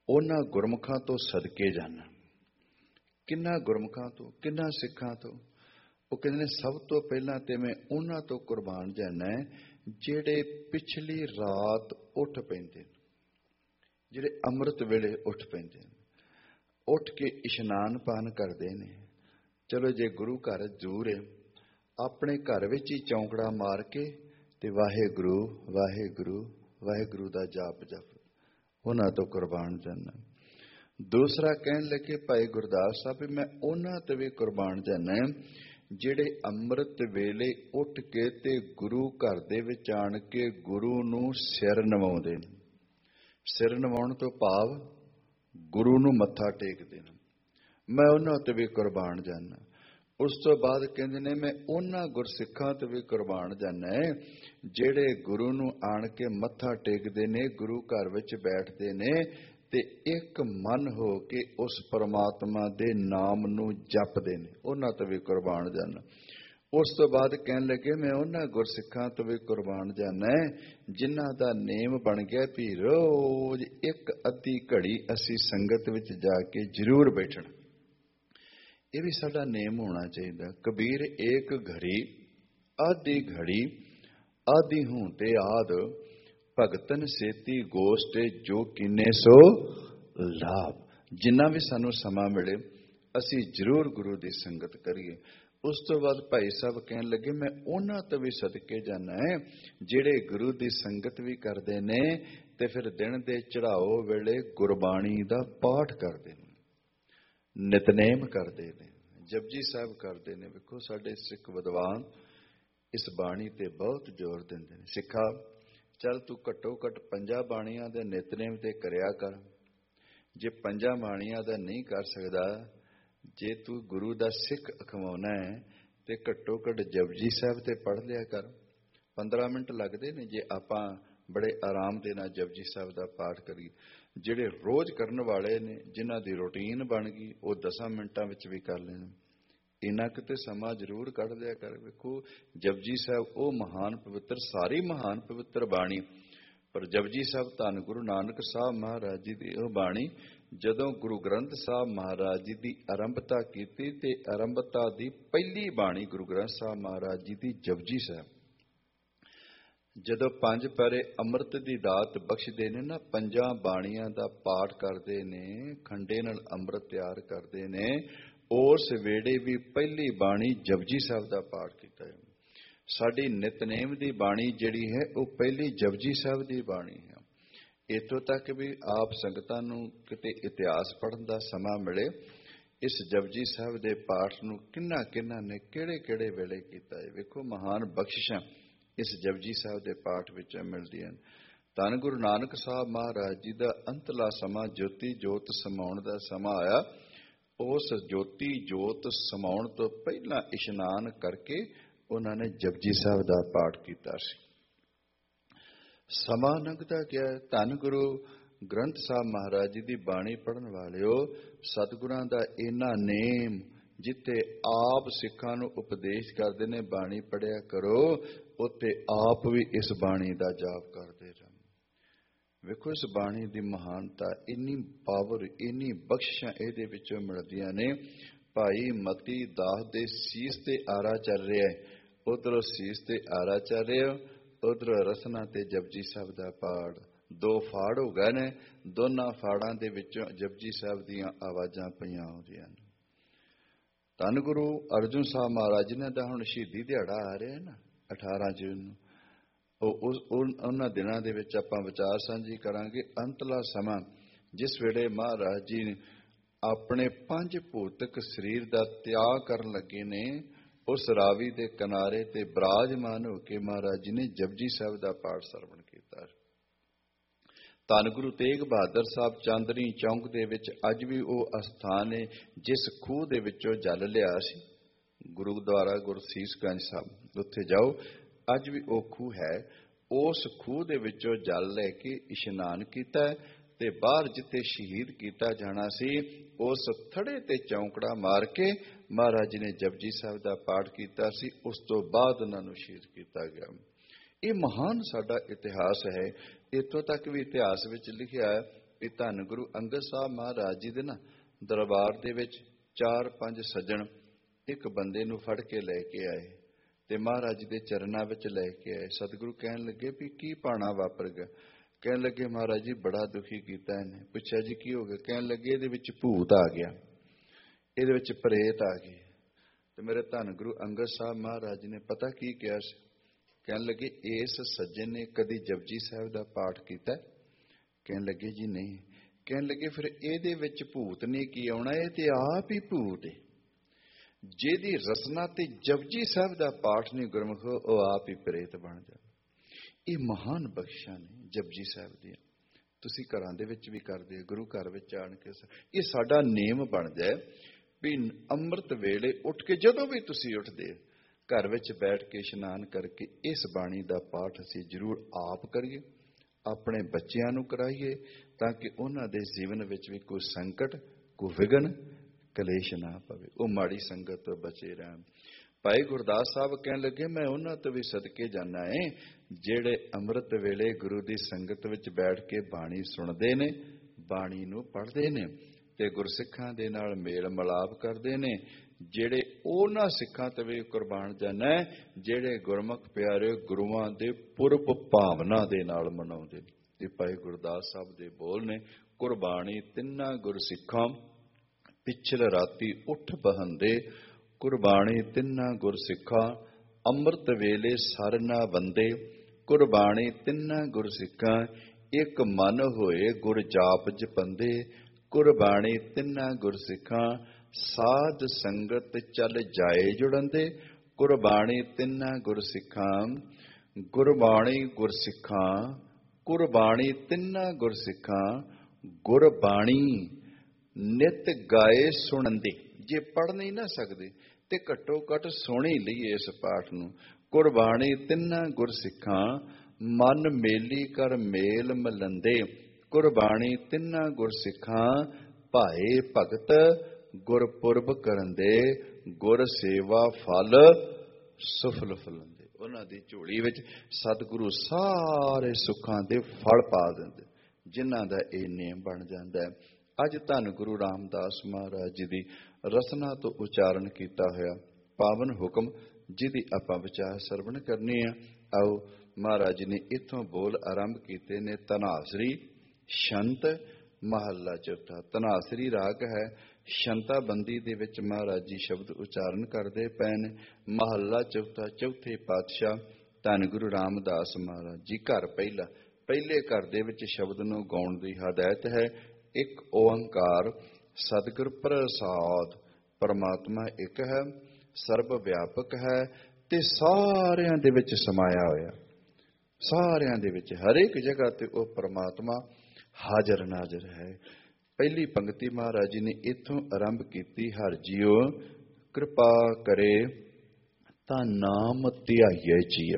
ਉਹਨਾਂ ਗੁਰਮੁਖਾਂ ਤੋਂ ਸਦਕੇ ਜਾਣਾ। ਕਿੰਨਾ ਗੁਰਮੁਖਾਂ ਤੋਂ, ਕਿੰਨਾ ਸਿੱਖਾਂ ਤੋਂ? ਉਹ ਕਹਿੰਦੇ ਨੇ ਸਭ ਤੋਂ ਪਹਿਲਾਂ ਤੇ ਮੈਂ ਉਹਨਾਂ ਤੋਂ ਕੁਰਬਾਨ ਜਾਣਾ ਜਿਹੜੇ ਪਿਛਲੀ ਰਾਤ ਉੱਠ ਪੈਂਦੇ ਨੇ, ਜਿਹੜੇ ਅੰਮ੍ਰਿਤ ਵੇਲੇ ਉੱਠ ਪੈਂਦੇ ਨੇ, ਉੱਠ ਕੇ ਇਸ਼ਨਾਨ ਪਾਨ ਕਰਦੇ ਨੇ। ਚਲੋ ਜੇ ਗੁਰੂ ਘਰ ਜ਼ਰੂਰ ਹੈ, ਆਪਣੇ ਘਰ ਵਿੱਚ ਹੀ ਚੌਂਕੜਾ ਮਾਰ ਕੇ ਤੇ ਵਾਹਿਗੁਰੂ ਵਾਹਿਗੁਰੂ ਵਾਹਿਗੁਰੂ ਦਾ ਜਾਪ ਜਪ, ਉਹਨਾਂ ਤੋਂ ਕੁਰਬਾਨ ਜਾਣਾ। ਦੂਸਰਾ ਕਹਿਣ ਲੱਗੇ ਭਾਈ ਗੁਰਦਾਸ ਸਾਹਿਬ, ਮੈਂ ਉਹਨਾਂ ਤੇ ਵੀ ਕੁਰਬਾਨ ਜਾਣਾ ਜਿਹੜੇ ਅੰਮ੍ਰਿਤ ਵੇਲੇ ਉੱਠ ਕੇ ਤੇ ਗੁਰੂ ਘਰ ਦੇ ਵਿੱਚ ਆਣ ਕੇ ਗੁਰੂ ਨੂੰ ਸਿਰ ਨਵਾਉਂਦੇ ਨੇ। ਸਿਰ ਨਵਾਉਣ ਤੋਂ ਭਾਵ ਗੁਰੂ ਨੂੰ ਮੱਥਾ ਟੇਕਦੇ ਨੇ, ਮੈਂ ਉਹਨਾਂ ਤੇ ਵੀ ਕੁਰਬਾਨ ਜਾਣਾ। ਉਸ ਤੋਂ ਬਾਅਦ ਕਹਿੰਦੇ ਨੇ ਮੈਂ ਉਹਨਾਂ ਗੁਰਸਿੱਖਾਂ ਤੇ ਵੀ ਕੁਰਬਾਨ ਜਾਣਾ ਜਿਹੜੇ ਗੁਰੂ ਨੂੰ ਆਣ ਕੇ ਮੱਥਾ ਟੇਕਦੇ ਨੇ, ਗੁਰੂ ਘਰ ਵਿੱਚ ਬੈਠਦੇ ਨੇ ਤੇ ਇੱਕ ਮਨ ਹੋ ਕੇ ਉਸ ਪਰਮਾਤਮਾ ਦੇ ਨਾਮ ਨੂੰ ਜਪਦੇ ਨੇ, ਉਹਨਾਂ ਤੇ ਵੀ ਕੁਰਬਾਨ ਜਾਣਾ। ਉਸ ਤੋਂ ਬਾਅਦ ਕਹਿਣ ਲੱਗੇ ਮੈਂ ਉਹਨਾਂ ਗੁਰਸਿੱਖਾਂ ਤੋਂ ਵੀ ਕੁਰਬਾਨ ਜਾਣਾ ਜਿਨ੍ਹਾਂ ਦਾ ਨੇਮ ਬਣ ਗਿਆ ਵੀ ਰੋਜ਼ ਇੱਕ ਅੱਧੀ ਘੜੀ ਅਸੀਂ ਸੰਗਤ ਵਿੱਚ ਜਾ ਕੇ ਜ਼ਰੂਰ ਬੈਠਣਾ। ਇਹ ਵੀ ਸਾਡਾ ਨੇਮ ਹੋਣਾ ਚਾਹੀਦਾ। ਕਬੀਰ ਏਕ ਘੜੀ ਆਧੀ ਘੜੀ ਆਧੀ ਹੂੰ ਤੇ ਆਦ, ਭਗਤਨ ਸੇਤੀ ਗੋਸ਼ਟੇ ਜੋ ਕੀਨੇ ਸੋ ਲਾਭ। ਜਿੰਨਾ ਵੀ ਸਾਨੂੰ ਸਮਾਂ ਮਿਲੇ ਅਸੀਂ ਜ਼ਰੂਰ ਗੁਰੂ ਦੀ ਸੰਗਤ ਕਰੀਏ। ਉਸ ਤੋਂ ਬਾਅਦ ਭਾਈ ਸਾਹਿਬ ਕਹਿਣ ਲੱਗੇ ਮੈਂ ਉਹਨਾਂ ਤੋਂ ਵੀ ਸਦਕੇ ਜਾਣਾ ਜਿਹੜੇ ਗੁਰੂ ਦੀ ਸੰਗਤ ਵੀ ਕਰਦੇ ਨੇ ਤੇ ਫਿਰ ਦਿਨ ਦੇ ਚੜਾਓ ਵੇਲੇ ਗੁਰਬਾਣੀ ਦਾ ਪਾਠ ਕਰਦੇ ਨੇ, ਨਿਤਨੇਮ ਕਰਦੇ ਨੇ, ਜਪਜੀ ਸਾਹਿਬ ਕਰਦੇ ਨੇ। ਵੇਖੋ ਸਾਡੇ ਸਿੱਖ ਵਿਦਵਾਨ ਇਸ ਬਾਣੀ ਤੇ ਬਹੁਤ ਜ਼ੋਰ ਦਿੰਦੇ ਨੇ। ਸਿੱਖਾ ਚੱਲ ਤੂੰ ਘੱਟੋ ਘੱਟ 5 ਬਾਣੀਆਂ ਦੇ ਨਿਤਨੇਮ ਤੇ ਕਰਿਆ ਕਰ। ਜੇ 5 ਬਾਣੀਆਂ ਦਾ ਨਹੀਂ ਕਰ ਸਕਦਾ, ਜੇ ਤੂੰ ਗੁਰੂ ਦਾ ਸਿੱਖ ਅਖਵਾਉਣਾ ਹੈ ਤੇ ਘੱਟੋ ਘੱਟ ਜਪਜੀ ਸਾਹਿਬ ਤੇ ਪੜ੍ਹ ਲਿਆ ਕਰ। 15 ਮਿੰਟ ਲੱਗਦੇ ਨੇ ਜੇ ਆਪਾਂ ਬੜੇ ਆਰਾਮ ਦੇ ਨਾਲ ਜਪਜੀ ਸਾਹਿਬ ਦਾ ਪਾਠ ਕਰੀਏ। ਜਿਹੜੇ ਰੋਜ਼ ਕਰਨ ਵਾਲੇ ਨੇ, ਜਿਨ੍ਹਾਂ ਦੀ ਰੂਟੀਨ ਬਣ ਗਈ, ਉਹ 10 ਮਿੰਟਾਂ ਵਿੱਚ ਵੀ ਕਰ ਲੈਣ। ਇੰਨਾ ਕਿਤੇ ਸਮਾਂ ਜ਼ਰੂਰ ਕੱਢ ਲਿਆ ਕਰ। ਵੇਖੋ ਜਪਜੀ ਸਾਹਿਬ ਉਹ ਮਹਾਨ ਪਵਿੱਤਰ, ਸਾਰੀ ਮਹਾਨ ਪਵਿੱਤਰ ਬਾਣੀ, ਪਰ ਜਪਜੀ ਸਾਹਿਬ ਧੰਨ ਗੁਰੂ ਨਾਨਕ ਸਾਹਿਬ ਮਹਾਰਾਜ ਜੀ ਦੀ ਉਹ ਬਾਣੀ ਜਦੋਂ ਗੁਰੂ ਗ੍ਰੰਥ ਸਾਹਿਬ ਮਹਾਰਾਜ ਜੀ ਦੀ ਆਰੰਭਤਾ ਕੀਤੀ ਤੇ ਆਰੰਭਤਾ ਦੀ ਪਹਿਲੀ ਬਾਣੀ ਗੁਰੂ ਗ੍ਰੰਥ ਸਾਹਿਬ ਮਹਾਰਾਜ ਜੀ ਦੀ ਜਪਜੀ ਸਾਹਿਬ। ਜਦੋਂ 5 ਪੈਰੇ ਅੰਮ੍ਰਿਤ ਦੀ ਦਾਤ ਬਖਸ਼ਦੇ ਨੇ ਨਾ, 5 ਬਾਣੀਆਂ ਦਾ ਪਾਠ ਕਰਦੇ ਨੇ, ਖੰਡੇ ਨਾਲ ਅੰਮ੍ਰਿਤ ਤਿਆਰ ਕਰਦੇ ਨੇ, ਉਸ ਵੇੜੇ ਵੀ ਪਹਿਲੀ ਬਾਣੀ ਜਪਜੀ ਸਾਹਿਬ ਦਾ ਪਾਠ ਕੀਤਾ ਹੈ। ਸਾਡੀ ਨਿਤਨੇਮ ਦੀ ਬਾਣੀ ਜਿਹੜੀ ਹੈ ਉਹ ਪਹਿਲੀ ਜਪਜੀ ਸਾਹਿਬ ਦੀ ਬਾਣੀ ਹੈ। ਇੱਥੋਂ ਤੱਕ ਵੀ ਆਪ ਸੰਗਤਾਂ ਨੂੰ ਕਿਤੇ ਇਤਿਹਾਸ ਪੜ੍ਹਨ ਦਾ ਸਮਾਂ ਮਿਲੇ, ਇਸ ਜਪਜੀ ਸਾਹਿਬ ਦੇ ਪਾਠ ਨੂੰ ਕਿਹਨਾਂ ਨੇ ਕਿਹੜੇ ਵੇਲੇ ਕੀਤਾ ਹੈ। ਵੇਖੋ ਮਹਾਨ ਬਖਸ਼ਿਸ਼ਾਂ ਇਸ ਜਪਜੀ ਸਾਹਿਬ ਦੇ ਪਾਠ ਵਿੱਚ ਮਿਲਦੀਆਂ ਹਨ। ਧੰਨ ਗੁਰੂ ਨਾਨਕ ਸਾਹਿਬ ਮਹਾਰਾਜ ਜੀ ਦਾ ਅੰਤਲਾ ਸਮਾਂ ਜੋਤੀ ਜੋਤ ਸਮਾਉਣ ਦਾ ਸਮਾਂ ਆਇਆ। ਉਸ ਜੋਤੀ ਜੋਤ ਸਮਾਉਣ ਤੋਂ ਪਹਿਲਾਂ ਇਸ਼ਨਾਨ ਕਰਕੇ ਉਹਨਾਂ ਨੇ ਜਪਜੀ ਸਾਹਿਬ ਦਾ ਪਾਠ ਕੀਤਾ ਸੀ। ਸਮਾਂ ਲੰਘਦਾ ਗਿਆ। ਧੰਨ ਗੁਰੂ ਗ੍ਰੰਥ ਸਾਹਿਬ ਮਹਾਰਾਜ ਜੀ ਦੀ ਬਾਣੀ ਪੜ੍ਹਨ ਵਾਲਿਓ, ਸਤਿਗੁਰਾਂ ਦਾ ਇੰਨਾ ਨੇਮ, ਜਿੱਥੇ ਆਪ ਸਿੱਖਾਂ ਨੂੰ ਉਪਦੇਸ਼ ਕਰਦੇ ਨੇ ਬਾਣੀ ਪੜ੍ਹਿਆ ਕਰੋ, ਉੱਥੇ ਆਪ ਵੀ ਇਸ ਬਾਣੀ ਦਾ ਜਾਪ ਕਰਦੇ ਰਹੋ। ਵੇਖੋ ਇਸ ਬਾਣੀ ਦੀ ਮਹਾਨਤਾ, ਇੰਨੀ ਪਾਵਰ, ਇੰਨੀ ਬਖਸ਼ਿਸ਼ਾਂ ਇਹਦੇ ਵਿੱਚੋਂ ਮਿਲਦੀਆਂ ਨੇ। ਭਾਈ ਮਤੀ ਦਾਸ ਦੇ ਸੀਸ ਤੇ ਆਰਾ ਚੱਲ ਰਿਹਾ ਹੈ, ਉਧਰੋਂ ਸੀਸ ਤੇ ਆਰਾ ਚੱਲ ਰਿਹਾ, ਉਧਰੋਂ ਰਸਨਾ ਤੇ ਜਪਜੀ ਸਾਹਿਬ ਦਾ ਪਾਠ। 2 ਫਾੜ ਹੋ ਗਏ ਨੇ, ਦੋਨਾਂ ਫਾੜਾਂ ਦੇ ਵਿੱਚੋਂ ਜਪਜੀ ਸਾਹਿਬ ਦੀਆਂ ਆਵਾਜ਼ਾਂ ਪਈਆਂ ਹੁੰਦੀਆਂ ਨੇ। ਧੰਨ ਗੁਰੂ ਅਰਜਨ ਸਾਹਿਬ ਮਹਾਰਾਜ ਜੀ ਦਾ ਹੁਣ ਸ਼ਹੀਦੀ ਦਿਹਾੜਾ ਆ ਰਿਹਾ ਨਾ 18 ਜੂਨ ਨੂੰ। ਉਹਨਾਂ ਦਿਨਾਂ ਦੇ ਵਿੱਚ ਆਪਾਂ ਵਿਚਾਰ ਸਾਂਝੀ ਕਰਾਂਗੇ। ਅੰਤਲਾ ਸਮਾਂ ਜਿਸ ਵੇਲੇ ਮਹਾਰਾਜ ਜੀ ਆਪਣੇ 5 ਭੌਤਿਕ ਸਰੀਰ ਦਾ ਤਿਆਗ ਕਰਨ ਲੱਗੇ ਨੇ, ਉਸ ਰਾਵੀ ਦੇ ਕਿਨਾਰੇ ਤੇ ਬਿਰਾਜਮਾਨ ਹੋ ਕੇ ਮਹਾਰਾਜ ਜੀ ਨੇ ਜਪਜੀ ਸਾਹਿਬ ਦਾ ਪਾਠ ਸਰਵਣ ਕੀਤਾ। ਧੰਨ ਗੁਰੂ ਤੇਗ ਬਹਾਦਰ ਸਾਹਿਬ ਚਾਂਦਨੀ ਚੌਂਕ ਦੇ ਵਿੱਚ ਅੱਜ ਵੀ ਉਹ ਅਸਥਾਨ ਹੈ ਜਿਸ ਖੂਹ ਦੇ ਵਿੱਚੋਂ ਜਲ ਲਿਆ ਸੀ, ਗੁਰੂਦੁਆਰਾ ਗੁਰਸੀਸ ਗੰਜ ਸਾਹਿਬ। ਉੱਥੇ ਜਾਓ, ਅੱਜ ਵੀ ਉਹ ਖੂਹ ਹੈ। ਉਸ ਖੂਹ ਦੇ ਵਿੱਚੋਂ ਜਲ ਲੈ ਕੇ ਇਸ਼ਨਾਨ ਕੀਤਾ ਤੇ ਬਾਹਰ ਜਿੱਥੇ ਸ਼ਹੀਦ ਕੀਤਾ ਜਾਣਾ ਸੀ, ਉਸ ਥੜੇ ਤੇ ਚੌਂਕੜਾ ਮਾਰ ਕੇ ਮਹਾਰਾਜ ਜੀ ਨੇ ਜਪਜੀ ਸਾਹਿਬ ਦਾ ਪਾਠ ਕੀਤਾ ਸੀ। ਉਸ ਤੋਂ ਬਾਅਦ ਉਹਨਾਂ ਨੂੰ ਸ਼ਹੀਦ ਕੀਤਾ ਗਿਆ। ਇਹ ਮਹਾਨ ਸਾਡਾ ਇਤਿਹਾਸ ਹੈ। ਇੱਥੋਂ ਤੱਕ ਵੀ ਇਤਿਹਾਸ ਵਿੱਚ ਲਿਖਿਆ ਹੈ ਵੀ ਧੰਨ ਗੁਰੂ ਅੰਗਦ ਸਾਹਿਬ ਮਹਾਰਾਜ ਜੀ ਦੇ ਨਾ ਦਰਬਾਰ ਦੇ ਵਿੱਚ 4-5 ਸੱਜਣ ਇੱਕ ਬੰਦੇ ਨੂੰ ਫੜ ਕੇ ਲੈ ਕੇ ਆਏ ਤੇ ਮਹਾਰਾਜ ਜੀ ਦੇ ਚਰਨਾਂ ਵਿੱਚ ਲੈ ਕੇ ਆਏ। ਸਤਿਗੁਰੂ ਕਹਿਣ ਲੱਗੇ ਵੀ ਕੀ ਭਾਣਾ ਵਾਪਰ ਗਿਆ? ਕਹਿਣ ਲੱਗੇ ਮਹਾਰਾਜ ਜੀ ਬੜਾ ਦੁਖੀ ਕੀਤਾ ਇਹਨੇ। ਪੁੱਛਿਆ ਜੀ ਕੀ ਹੋ ਗਿਆ? ਕਹਿਣ ਲੱਗੇ ਇਹਦੇ ਵਿੱਚ ਭੂਤ ਆ ਗਿਆ, ਇਹਦੇ ਵਿੱਚ ਪ੍ਰੇਤ ਆ ਗਈ। ਤੇ ਮੇਰੇ ਧੰਨ ਗੁਰੂ ਅੰਗਦ ਸਾਹਿਬ ਮਹਾਰਾਜ ਜੀ ਨੇ ਪਤਾ ਕੀ ਕਿਹਾ ਸੀ? ਕਹਿਣ ਲੱਗੇ ਇਸ ਸੱਜਣ ਨੇ ਕਦੀ ਜਪਜੀ ਸਾਹਿਬ ਦਾ ਪਾਠ ਕੀਤਾ? ਕਹਿਣ ਲੱਗੇ ਜੀ ਨਹੀਂ। ਕਹਿਣ ਲੱਗੇ ਫਿਰ ਇਹਦੇ ਵਿੱਚ ਭੂਤ ਨੇ ਕੀ ਆਉਣਾ? ਇਹ ਤੇ ਆਪ ਹੀ ਭੂਤ ਹੈ। ਜਿਹਦੀ ਰਸਨਾ ਤੇ ਜਪਜੀ ਸਾਹਿਬ ਦਾ ਪਾਠ ਨਹੀਂ ਗੁਰਮੁਖ, ਉਹ ਆਪ ਹੀ ਪ੍ਰੇਤ ਬਣ ਜਾ। ਇਹ ਮਹਾਨ ਬਖਸ਼ਾਂ ਨੇ ਜਪਜੀ ਸਾਹਿਬ ਦੀਆਂ। ਤੁਸੀਂ ਘਰਾਂ ਦੇ ਵਿੱਚ ਵੀ ਕਰਦੇ ਹੋ, ਗੁਰੂ ਘਰ ਵਿੱਚ ਆਣ ਕੇ ਇਹ ਸਾਡਾ ਨੇਮ ਬਣ ਜਾਏ ਵੀ ਅੰਮ੍ਰਿਤ ਵੇਲੇ ਉੱਠ ਕੇ ਜਦੋਂ ਵੀ ਤੁਸੀਂ ਉੱਠਦੇ ਘਰ ਵਿੱਚ ਬੈਠ ਕੇ ਇਸ਼ਨਾਨ ਕਰਕੇ ਇਸ ਬਾਣੀ ਦਾ ਪਾਠ ਅਸੀਂ ਜ਼ਰੂਰ ਆਪ ਕਰੀਏ, ਆਪਣੇ ਬੱਚਿਆਂ ਨੂੰ ਕਰਾਈਏ, ਤਾਂ ਕਿ ਉਹਨਾਂ ਦੇ ਜੀਵਨ ਵਿੱਚ ਵੀ ਕੋਈ ਸੰਕਟ, ਕੋਈ ਵਿਘਨ, ਕਲੇਸ਼ ਨਾ ਪਵੇ, ਉਹ ਮਾੜੀ ਸੰਗਤ ਤੋਂ ਬਚੇ ਰਹਿਣ। ਭਾਈ ਗੁਰਦਾਸ ਸਾਹਿਬ ਕਹਿਣ ਲੱਗੇ ਮੈਂ ਉਹਨਾਂ ਤੋਂ ਵੀ ਸਦਕੇ ਜਾਣਾ ਹੈ ਜਿਹੜੇ ਅੰਮ੍ਰਿਤ ਵੇਲੇ ਗੁਰੂ ਦੀ ਸੰਗਤ ਵਿੱਚ ਬੈਠ ਕੇ ਬਾਣੀ ਸੁਣਦੇ ਨੇ, ਬਾਣੀ ਨੂੰ ਪੜ੍ਹਦੇ ਨੇ ਤੇ ਗੁਰਸਿੱਖਾਂ ਦੇ ਨਾਲ ਮੇਲ ਮਿਲਾਪ ਕਰਦੇ ਨੇ। ਜਿਹੜੇ ਉਹਨਾਂ ਸਿੱਖਾਂ ਤੇ ਵੀ ਕੁਰਬਾਨ ਜਾਣਾ ਜਿਹੜੇ ਗੁਰਮੁਖ ਪਿਆਰੇ ਗੁਰੂਆਂ ਦੇ ਪੁਰਬ ਭਾਵਨਾ ਦੇ ਨਾਲ ਮਨਾਉਂਦੇ ਨੇ। ਤੇ ਭਾਈ ਗੁਰਦਾਸ ਸਾਹਿਬ ਦੇ ਬੋਲ ਨੇ, ਕੁਰਬਾਨੀ ਤਿੰਨਾਂ ਗੁਰਸਿੱਖਾਂ ਪਿਛਲ ਰਾਤੀ ਉੱਠ ਬਹੰਦੇ, ਕੁਰਬਾਨੀ ਤਿੰਨਾਂ ਗੁਰਸਿੱਖਾਂ ਅੰਮ੍ਰਿਤ ਵੇਲੇ ਸਰ ਨਾ ਬੰਦੇ, ਕੁਰਬਾਨੀ ਤਿੰਨਾਂ ਗੁਰਸਿੱਖਾਂ ਇੱਕ ਮਨ ਹੋਏ ਗੁਰ ਜਾਪ ਜਪੰਦੇ, ਕੁਰਬਾਨੀ ਤਿੰਨਾਂ ਗੁਰਸਿੱਖਾਂ ਸਾਧ ਸੰਗਤ ਚੱਲ ਜਾਏ ਜੁੜੰਦੇ, ਕੁਰਬਾਨੀ ਤਿੰਨਾਂ ਗੁਰਸਿੱਖਾਂ ਗੁਰਬਾਣੀ ਗੁਰਸਿੱਖਾਂ, ਕੁਰਬਾਨੀ ਤਿੰਨਾਂ ਗੁਰਸਿੱਖਾਂ ਗੁਰਬਾਣੀ ਨਿਤ ਗਾਏ ਸੁਣੰਦੇ। ਜੇ ਪੜ੍ਹ ਨਹੀਂ ਨਾ ਸਕਦੇ ਤੇ ਘੱਟੋ ਘੱਟ ਸੁਣ ਹੀ ਲਈਏ ਇਸ ਪਾਠ ਨੂੰ। ਕੁਰਬਾਨੀ ਤਿੰਨਾਂ ਗੁਰਸਿੱਖਾਂ ਮਨ ਮੇਲੀ ਕਰ ਮੇਲ ਮਲੰਦੇ, ਕੁਰਬਾਨੀ ਤਿੰਨਾਂ ਗੁਰਸਿੱਖਾਂ ਭਾਏ ਭਗਤ ਗੁਰਪੁਰਬ ਕਰੰਦੇ, ਗੁਰ ਸੇਵਾ ਫਲ ਸੁਫਲ ਫਲੰਦੇ। ਉਹਨਾਂ ਦੀ ਝੋਲੀ ਵਿੱਚ ਸਤਿਗੁਰੂ ਸਾਰੇ ਸੁੱਖਾਂ ਦੇ ਫਲ ਪਾ ਦਿੰਦੇ, ਜਿਨ੍ਹਾਂ ਦਾ ਇਹ ਨੇਮ ਬਣ ਜਾਂਦਾ ਹੈ। ਅੱਜ ਧੰਨ ਗੁਰੂ ਰਾਮਦਾਸ ਮਹਾਰਾਜ ਜੀ ਦੀ ਰਸਨਾ ਤੋਂ ਉਚਾਰਨ ਕੀਤਾ ਹੋਇਆ ਪਾਵਨ ਹੁਕਮ ਜਿਹਦੀ ਆਪਾਂ ਵਿਚਾਰ ਸਰਵਣ ਕਰਨੀ ਆ। ਆਓ ਮਹਾਰਾਜ ਜੀ ਨੇ ਇੱਥੋਂ ਬੋਲ ਆਰੰਭ ਕੀਤੇ ਨੇ। ਧਨਾਸਰੀ ਸ਼ੰਤ ਮਹੱਲਾ ਚੌਥਾ। ਧਨਾਸਰੀ ਰਾਗ ਹੈ, ਸ਼ੰਤਾ ਬੰਦੀ ਦੇ ਵਿੱਚ ਮਹਾਰਾਜ ਜੀ ਸ਼ਬਦ ਉਚਾਰਨ ਕਰਦੇ ਪਏ ਨੇ। ਮਹੱਲਾ ਚੌਥਾ, ਚੌਥੇ ਪਾਤਸ਼ਾਹ ਧੰਨ ਗੁਰੂ ਰਾਮਦਾਸ ਮਹਾਰਾਜ ਜੀ। ਘਰ ਪਹਿਲਾ, ਪਹਿਲੇ ਘਰ ਦੇ ਵਿੱਚ ਸ਼ਬਦ ਨੂੰ ਗਾਉਣ ਦੀ ਹਦਾਇਤ ਹੈ। ਇੱਕ ਓੰਕਾਰ ਸਤਿਗੁਰ ਪ੍ਰਸਾਦ, ਪਰਮਾਤਮਾ ਇੱਕ ਹੈ, ਸਰਬ ਵਿਆਪਕ ਹੈ ਤੇ ਸਾਰਿਆਂ ਦੇ ਵਿੱਚ ਸਮਾਇਆ ਹੋਇਆ, ਸਾਰਿਆਂ ਦੇ ਵਿੱਚ ਹਰੇਕ ਜਗ੍ਹਾ ਤੇ ਉਹ ਪਰਮਾਤਮਾ ਹਾਜ਼ਰ ਨਾਜ਼ਰ ਹੈ। ਪਹਿਲੀ ਪੰਕਤੀ ਮਹਾਰਾਜ ਜੀ ਨੇ ਇੱਥੋਂ ਆਰੰਭ ਕੀਤੀ, ਹਰਿ ਜੀਓ ਕਿਰਪਾ ਕਰੇ ਤਾਂ ਨਾਮ ਧਿਆਈਏ ਜੀਓ।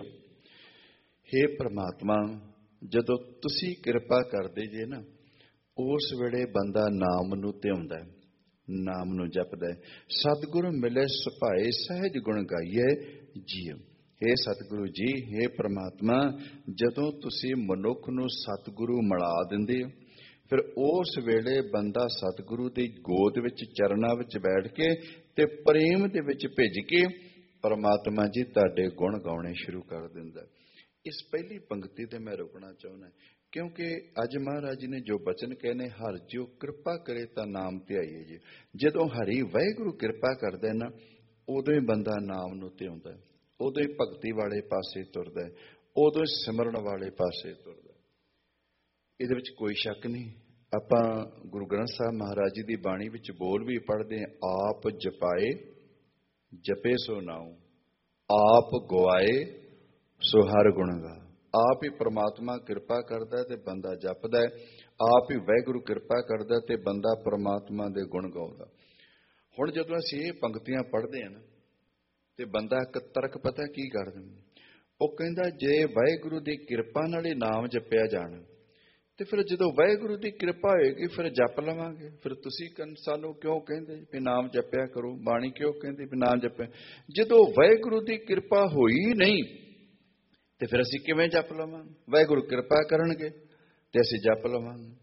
ਹੇ ਪਰਮਾਤਮਾ, ਜਦੋਂ ਤੁਸੀਂ ਕਿਰਪਾ ਕਰਦੇ ਜੇ ਨਾ, ਉਸ ਵੇਲੇ ਬੰਦਾ ਨਾਮ ਨੂੰ ਧਿਆਉਂਦਾ, ਨਾਮ ਨੂੰ ਜਪਦਾ। ਸਤਿਗੁਰੂ ਮਿਲੇ ਸੁਭਾਏ ਸਹਿਜ ਗੁਣ ਗਾਈਏ ਜੀਓ। ਹੇ ਸਤਿਗੁਰੂ ਜੀ, ਹੇ ਪ੍ਰਮਾਤਮਾ, ਜਦੋਂ ਤੁਸੀਂ ਮਨੁੱਖ ਨੂੰ ਸਤਿਗੁਰੂ ਮਿਲਾ ਦਿੰਦੇ ਹੋ, ਫਿਰ ਉਸ ਵੇਲੇ ਬੰਦਾ ਸਤਿਗੁਰੂ ਦੀ ਗੋਦ ਵਿੱਚ ਚਰਨਾਂ ਵਿੱਚ ਬੈਠ ਕੇ ਤੇ ਪ੍ਰੇਮ ਦੇ ਵਿੱਚ ਭਿੱਜ ਕੇ ਪਰਮਾਤਮਾ ਜੀ ਤੁਹਾਡੇ ਗੁਣ ਗਾਉਣੇ ਸ਼ੁਰੂ ਕਰ ਦਿੰਦਾ। ਇਸ ਪਹਿਲੀ ਪੰਕਤੀ ਤੇ ਮੈਂ ਰੁਕਣਾ ਚਾਹੁੰਦਾ, ਕਿਉਂਕਿ ਅੱਜ ਮਹਾਰਾਜ ਜੀ ਨੇ ਜੋ ਬਚਨ ਕਹਿੰਦੇ, ਹਰਿ ਜੋ ਕਿਰਪਾ ਕਰੇ ਤਾਂ ਨਾਮ ਧਿਆਈਏ ਜੀ। ਜਦੋਂ ਹਰੀ ਵਾਹਿਗੁਰੂ ਕਿਰਪਾ ਕਰਦਾ ਨਾ, ਉਦੋਂ ਹੀ ਬੰਦਾ ਨਾਮ ਨੂੰ ਧਿਆਉਂਦਾ, ਉਦੋਂ ਹੀ ਭਗਤੀ ਵਾਲੇ ਪਾਸੇ ਤੁਰਦਾ, ਉਦੋਂ ਹੀ ਸਿਮਰਨ ਵਾਲੇ ਪਾਸੇ ਤੁਰਦਾ। ਇਹਦੇ ਵਿੱਚ ਕੋਈ ਸ਼ੱਕ ਨਹੀਂ। ਆਪਾਂ ਗੁਰੂ ਗ੍ਰੰਥ ਸਾਹਿਬ ਮਹਾਰਾਜ ਜੀ ਦੀ ਬਾਣੀ ਵਿੱਚ ਬੋਲ ਵੀ ਪੜ੍ਹਦੇ ਹਾਂ, ਆਪ ਜਪਾਏ ਜਪੇ ਸੋ ਨਾਉ, ਆਪ ਗਵਾਏ ਸੋ ਹਰ ਗੁਣ ਗਾ। ਆਪ ਹੀ ਪ੍ਰਮਾਤਮਾ ਕਿਰਪਾ ਕਰਦਾ ਤੇ ਬੰਦਾ ਜਪਦਾ, ਆਪ ਹੀ ਵਾਹਿਗੁਰੂ ਕਿਰਪਾ ਕਰਦਾ ਤੇ ਬੰਦਾ ਪ੍ਰਮਾਤਮਾ ਦੇ ਗੁਣ ਗਾਉਂਦਾ। ਹੁਣ ਜਦੋਂ ਅਸੀਂ ਇਹ ਪੰਕਤੀਆਂ ਪੜ੍ਹਦੇ ਹਾਂ ਨਾ, ਤੇ ਬੰਦਾ ਇੱਕ ਤਰਕ ਪਤਾ ਕੀ ਕਰ ਦਿੰਦਾ, ਉਹ ਕਹਿੰਦਾ ਜੇ ਵਾਹਿਗੁਰੂ ਦੀ ਕਿਰਪਾ ਨਾਲ ਹੀ ਨਾਮ ਜਪਿਆ ਜਾਣਾ, ਤੇ ਫਿਰ ਜਦੋਂ ਵਾਹਿਗੁਰੂ ਦੀ ਕਿਰਪਾ ਹੋਏਗੀ ਫਿਰ ਜਪ ਲਵਾਂਗੇ। ਫਿਰ ਤੁਸੀਂ ਸਾਨੂੰ ਕਿਉਂ ਕਹਿੰਦੇ ਵੀ ਨਾਮ ਜਪਿਆ ਕਰੋ, ਬਾਣੀ ਕਿਉਂ ਕਹਿੰਦੀ ਵੀ ਨਾਮ ਜਪਿਆ? ਜਦੋਂ ਵਾਹਿਗੁਰੂ ਦੀ ਕਿਰਪਾ ਹੋਈ ਨਹੀਂ ਤੇ ਫਿਰ ਅਸੀਂ ਕਿਵੇਂ ਜਪ ਲਵਾਂਗੇ? ਵਾਹਿਗੁਰੂ ਕਿਰਪਾ ਕਰਨਗੇ ਤੇ ਅਸੀਂ ਜਪ ਲਵਾਂਗੇ।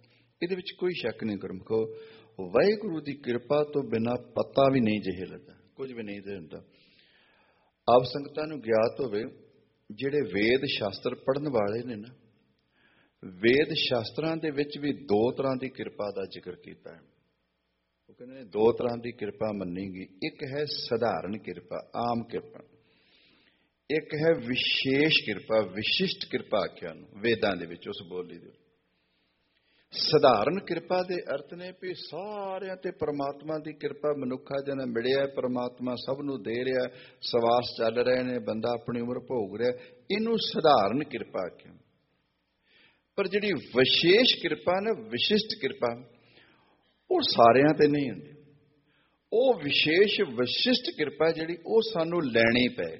ਇਹਦੇ ਵਿੱਚ ਕੋਈ ਸ਼ੱਕ ਨਹੀਂ ਗੁਰਮੁਖੋ। ਵਾਹਿਗੁਰੂ ਦੀ ਕਿਰਪਾ ਤੋਂ ਬਿਨਾਂ ਪਤਾ ਵੀ ਨਹੀਂ ਜਿਹੇ ਲੱਗਦਾ, ਕੁਝ ਵੀ ਨਹੀਂ ਹੁੰਦਾ। ਆਪ ਸੰਗਤਾਂ ਨੂੰ ਗਿਆਤ ਹੋਵੇ, ਜਿਹੜੇ ਵੇਦ ਸ਼ਾਸਤਰ ਪੜ੍ਹਨ ਵਾਲੇ ਨੇ ਨਾ, ਵੇਦ ਸ਼ਾਸਤਰਾਂ ਦੇ ਵਿੱਚ ਵੀ ਦੋ ਤਰ੍ਹਾਂ ਦੀ ਕਿਰਪਾ ਦਾ ਜ਼ਿਕਰ ਕੀਤਾ ਹੈ। ਉਹ ਕਹਿੰਦੇ ਨੇ ਦੋ ਤਰ੍ਹਾਂ ਦੀ ਕਿਰਪਾ ਮੰਨੀ ਗਈ। ਇੱਕ ਹੈ ਸਧਾਰਨ ਕਿਰਪਾ, ਆਮ ਕਿਰਪਾ। ਇੱਕ ਹੈ ਵਿਸ਼ੇਸ਼ ਕਿਰਪਾ, ਵਿਸ਼ਿਸ਼ਟ ਕਿਰਪਾ ਆਖਿਆ ਨੂੰ ਵੇਦਾਂ ਦੇ ਵਿੱਚ, ਉਸ ਬੋਲੀ ਦੇ। ਸਧਾਰਨ ਕਿਰਪਾ ਦੇ ਅਰਥ ਨੇ ਵੀ ਸਾਰਿਆਂ ਤੇ ਪਰਮਾਤਮਾ ਦੀ ਕਿਰਪਾ, ਮਨੁੱਖਾ ਜਨ ਮਿਲਿਆ, ਪਰਮਾਤਮਾ ਸਭ ਨੂੰ ਦੇ ਰਿਹਾ, ਸਵਾਸ ਚੱਲ ਰਹੇ ਨੇ, ਬੰਦਾ ਆਪਣੀ ਉਮਰ ਭੋਗ ਰਿਹਾ, ਇਹਨੂੰ ਸਧਾਰਨ ਕਿਰਪਾ ਆਖਿਆ। ਪਰ ਜਿਹੜੀ ਵਿਸ਼ੇਸ਼ ਕਿਰਪਾ ਨਾ, ਵਿਸ਼ਿਸ਼ਟ ਕਿਰਪਾ, ਉਹ ਸਾਰਿਆਂ ਤੇ ਨਹੀਂ ਹੁੰਦੀ। ਉਹ ਵਿਸ਼ੇਸ਼ ਵਿਸ਼ਿਸ਼ਟ ਕਿਰਪਾ ਜਿਹੜੀ, ਉਹ ਸਾਨੂੰ ਲੈਣੀ ਪਏ।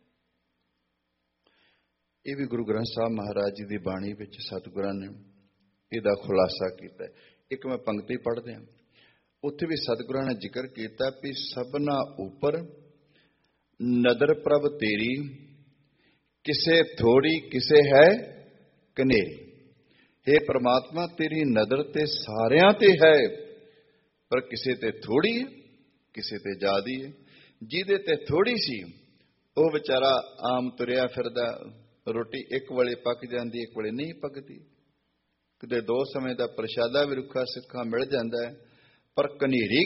ਇਹ ਵੀ ਗੁਰੂ ਗ੍ਰੰਥ ਸਾਹਿਬ ਮਹਾਰਾਜ ਜੀ ਦੀ ਬਾਣੀ ਵਿੱਚ ਸਤਿਗੁਰਾਂ ਨੇ ਇਹਦਾ ਖੁਲਾਸਾ ਕੀਤਾ। ਇੱਕ ਮੈਂ ਪੰਕਤੀ ਪੜ੍ਹਦੇ ਹਾਂ, ਉੱਥੇ ਵੀ ਸਤਿਗੁਰਾਂ ਨੇ ਜ਼ਿਕਰ ਕੀਤਾ ਵੀ ਸਭਨਾ ਉੱਪਰ ਨਦਰ ਪ੍ਰਭ ਤੇਰੀ, ਕਿਸੇ ਥੋੜੀ ਕਿਸੇ ਹੈ ਕਨੇਰੀ। हे परमात्मा, तेरी नदर ते सारियां ते है, पर किसे ते थोड़ी है, किसे ते ज्यादा है। जिहदे ते थोड़ी सी ਉਹ ਵਿਚਾਰਾ ਆਮ ਤੁਰਿਆ ਫਿਰਦਾ, ਰੋਟੀ ਇੱਕ ਵੇਲੇ ਪੱਕ ਜਾਂਦੀ, ਇੱਕ ਵੇਲੇ ਨਹੀਂ ਪੱਕਦੀ। ਕਿਤੇ ਦੋ ਸਮੇਂ ਦਾ ਪ੍ਰਸ਼ਾਦਾ ਵੀ ਰੁੱਖਾ ਸਿੱਖਾ ਮਿਲ ਜਾਂਦਾ ਹੈ। ਪਰ ਕਨੇਰੀ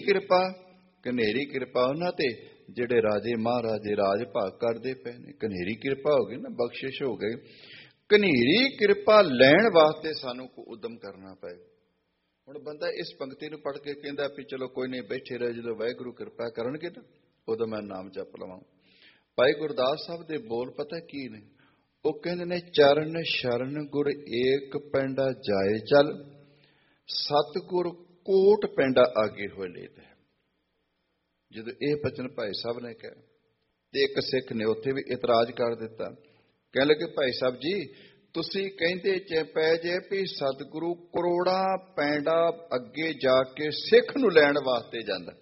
ਕਿਰਪਾ ਉਹਨਾਂ ਤੇ ਜਿਹੜੇ ਰਾਜੇ ਮਹਾਰਾਜੇ ਰਾਜ ਭਾਗ ਕਰਦੇ ਪਏ ਨੇ। ਕਨੇਰੀ ਕਿਰਪਾ ਹੋ ਗਈ ਨਾ, ਬਖਸ਼ਿਸ਼ ਹੋ ਗਈ। ਕਨੇਰੀ ਕਿਰਪਾ ਲੈਣ ਵਾਸਤੇ ਸਾਨੂੰ ਕੋ ਉਦਮ ਕਰਨਾ ਪਏ। ਹੁਣ ਬੰਦਾ ਇਸ ਪੰਕਤੀ ਨੂੰ ਪੜ੍ਹ ਕੇ ਕਹਿੰਦਾ ਵੀ ਚਲੋ ਕੋਈ ਨਹੀਂ, ਬੈਠੇ ਰਹੇ, ਜਦੋਂ ਵਾਹਿਗੁਰੂ ਕਿਰਪਾ ਕਰਨਗੇ ਨਾ ਉਦੋਂ ਮੈਂ ਨਾਮ ਜਪ ਲਵਾਂ। ਭਾਈ ਗੁਰਦਾਸ ਸਾਹਿਬ ਦੇ ਬੋਲ ਪਤਾ ਕੀ ਨੇ? ਉਹ ਕਹਿੰਦੇ ਨੇ, ਚਰਨ ਸ਼ਰਨ ਗੁਰ ਏਕ ਪੈਂਡਾ ਜਾਏ ਚੱਲ, ਸਤਿਗੁਰ ਕੋਟ ਪੈਂਡਾ ਆਗੇ ਹੋਏ ਲੇਤ ਹੈ। ਜਦੋਂ ਇਹ ਬਚਨ ਭਾਈ ਸਾਹਿਬ ਨੇ ਕਿਹਾ ਤੇ ਇੱਕ ਸਿੱਖ ਨੇ ਉੱਥੇ ਵੀ ਇਤਰਾਜ਼ ਕਰ ਦਿੱਤਾ। ਕਹਿਣ ਲੱਗੇ, ਭਾਈ ਸਾਹਿਬ ਜੀ, ਤੁਸੀਂ ਕਹਿੰਦੇ ਚ ਪੈ ਜੇ ਵੀ ਸਤਿਗੁਰੂ ਕਰੋੜਾਂ ਪੈਂਡਾ ਅੱਗੇ ਜਾ ਕੇ ਸਿੱਖ ਨੂੰ ਲੈਣ ਵਾਸਤੇ ਜਾਂਦਾ,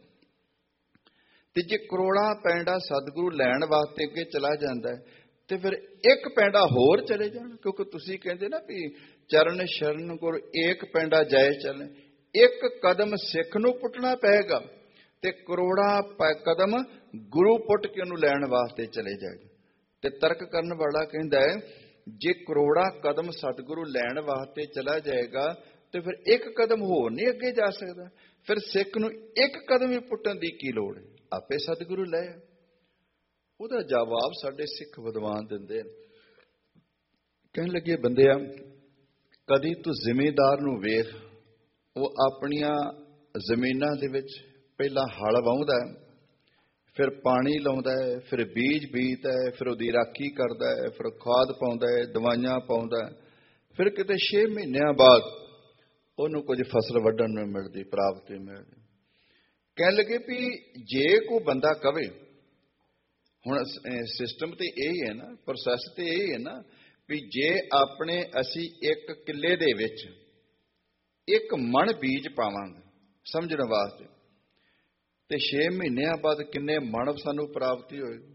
ਤੇ ਜੇ ਕਰੋੜਾਂ ਪੈਂਡਾ ਸਤਿਗੁਰੂ ਲੈਣ ਵਾਸਤੇ ਅੱਗੇ ਚਲਾ ਜਾਂਦਾ ਤੇ ਫਿਰ ਇੱਕ ਪੈਂਡਾ ਹੋਰ ਚਲੇ ਜਾਣ। ਕਿਉਂਕਿ ਤੁਸੀਂ ਕਹਿੰਦੇ ਨਾ ਵੀ ਚਰਨ ਸ਼ਰਨ ਗੁਰ ਏਕ ਪੈਂਡਾ ਜਾਏ ਚੱਲੇ, ਇੱਕ ਕਦਮ ਸਿੱਖ ਨੂੰ ਪੁੱਟਣਾ ਪਏਗਾ ਤੇ ਕਰੋੜਾਂ ਕਦਮ ਗੁਰੂ ਪੁੱਟ ਕੇ ਉਹਨੂੰ ਲੈਣ ਵਾਸਤੇ ਚਲੇ ਜਾਏਗਾ। ਤੇ ਤਰਕ ਕਰਨ ਵਾਲਾ ਕਹਿੰਦਾ ਹੈ, ਜੇ ਕਰੋੜਾਂ ਕਦਮ ਸਤਿਗੁਰੂ ਲੈਣ ਵਾਸਤੇ ਚਲਾ ਜਾਏਗਾ ਤੇ ਫਿਰ ਇੱਕ ਕਦਮ ਹੋਰ ਨਹੀਂ ਅੱਗੇ ਜਾ ਸਕਦਾ। ਫਿਰ ਸਿੱਖ ਨੂੰ ਇੱਕ ਕਦਮ ਹੀ ਪੁੱਟਣ ਦੀ ਕੀ ਲੋੜ ਹੈ, ਆਪੇ ਸਤਿਗੁਰੂ ਲੈ। ਉਹਦਾ ਜਵਾਬ ਸਾਡੇ ਸਿੱਖ ਵਿਦਵਾਨ ਦਿੰਦੇ ਨੇ। ਕਹਿਣ ਲੱਗੇ, ਬੰਦਿਆ, ਕਦੀ ਤੂੰ ਜ਼ਿਮੀਂਦਾਰ ਨੂੰ ਵੇਖ, ਉਹ ਆਪਣੀਆਂ ਜ਼ਮੀਨਾਂ ਦੇ ਵਿੱਚ ਪਹਿਲਾਂ ਹਲ ਵਾਹੁੰਦਾ, ਫਿਰ ਪਾਣੀ ਲਾਉਂਦਾ ਹੈ, ਫਿਰ ਬੀਜ ਬੀਜਦਾ ਹੈ, ਫਿਰ ਉਹਦੀ ਰਾਖੀ ਕਰਦਾ ਹੈ, ਫਿਰ ਖਾਦ ਪਾਉਂਦਾ ਹੈ, ਦਵਾਈਆਂ ਪਾਉਂਦਾ ਹੈ, ਫਿਰ ਕਿਤੇ 6 ਮਹੀਨਿਆਂ ਬਾਅਦ ਉਹਨੂੰ ਕੁਝ ਫਸਲ ਵੱਢਣ ਨੂੰ ਮਿਲਦੀ, ਪ੍ਰਾਪਤੀ ਮਿਲਦੀ। ਕਹਿਣ ਲੱਗੇ ਵੀ ਜੇ ਕੋਈ ਬੰਦਾ ਕਵੇ, ਹੁਣ ਸਿਸਟਮ ਤੇ ਇਹੀ ਹੈ ਨਾ, ਪ੍ਰੋਸੈਸ ਤੇ ਇਹੀ ਹੈ ਨਾ, ਵੀ ਜੇ ਆਪਣੇ ਅਸੀਂ 1 ਕਿੱਲੇ ਦੇ ਵਿੱਚ 1 ਮਣ ਬੀਜ ਪਾਵਾਂਗੇ ਸਮਝਣ ਵਾਸਤੇ, ਤੇ 6 ਮਹੀਨਿਆਂ ਬਾਅਦ ਕਿੰਨੇ ਮਣ ਸਾਨੂੰ ਪ੍ਰਾਪਤੀ ਹੋਏਗੀ,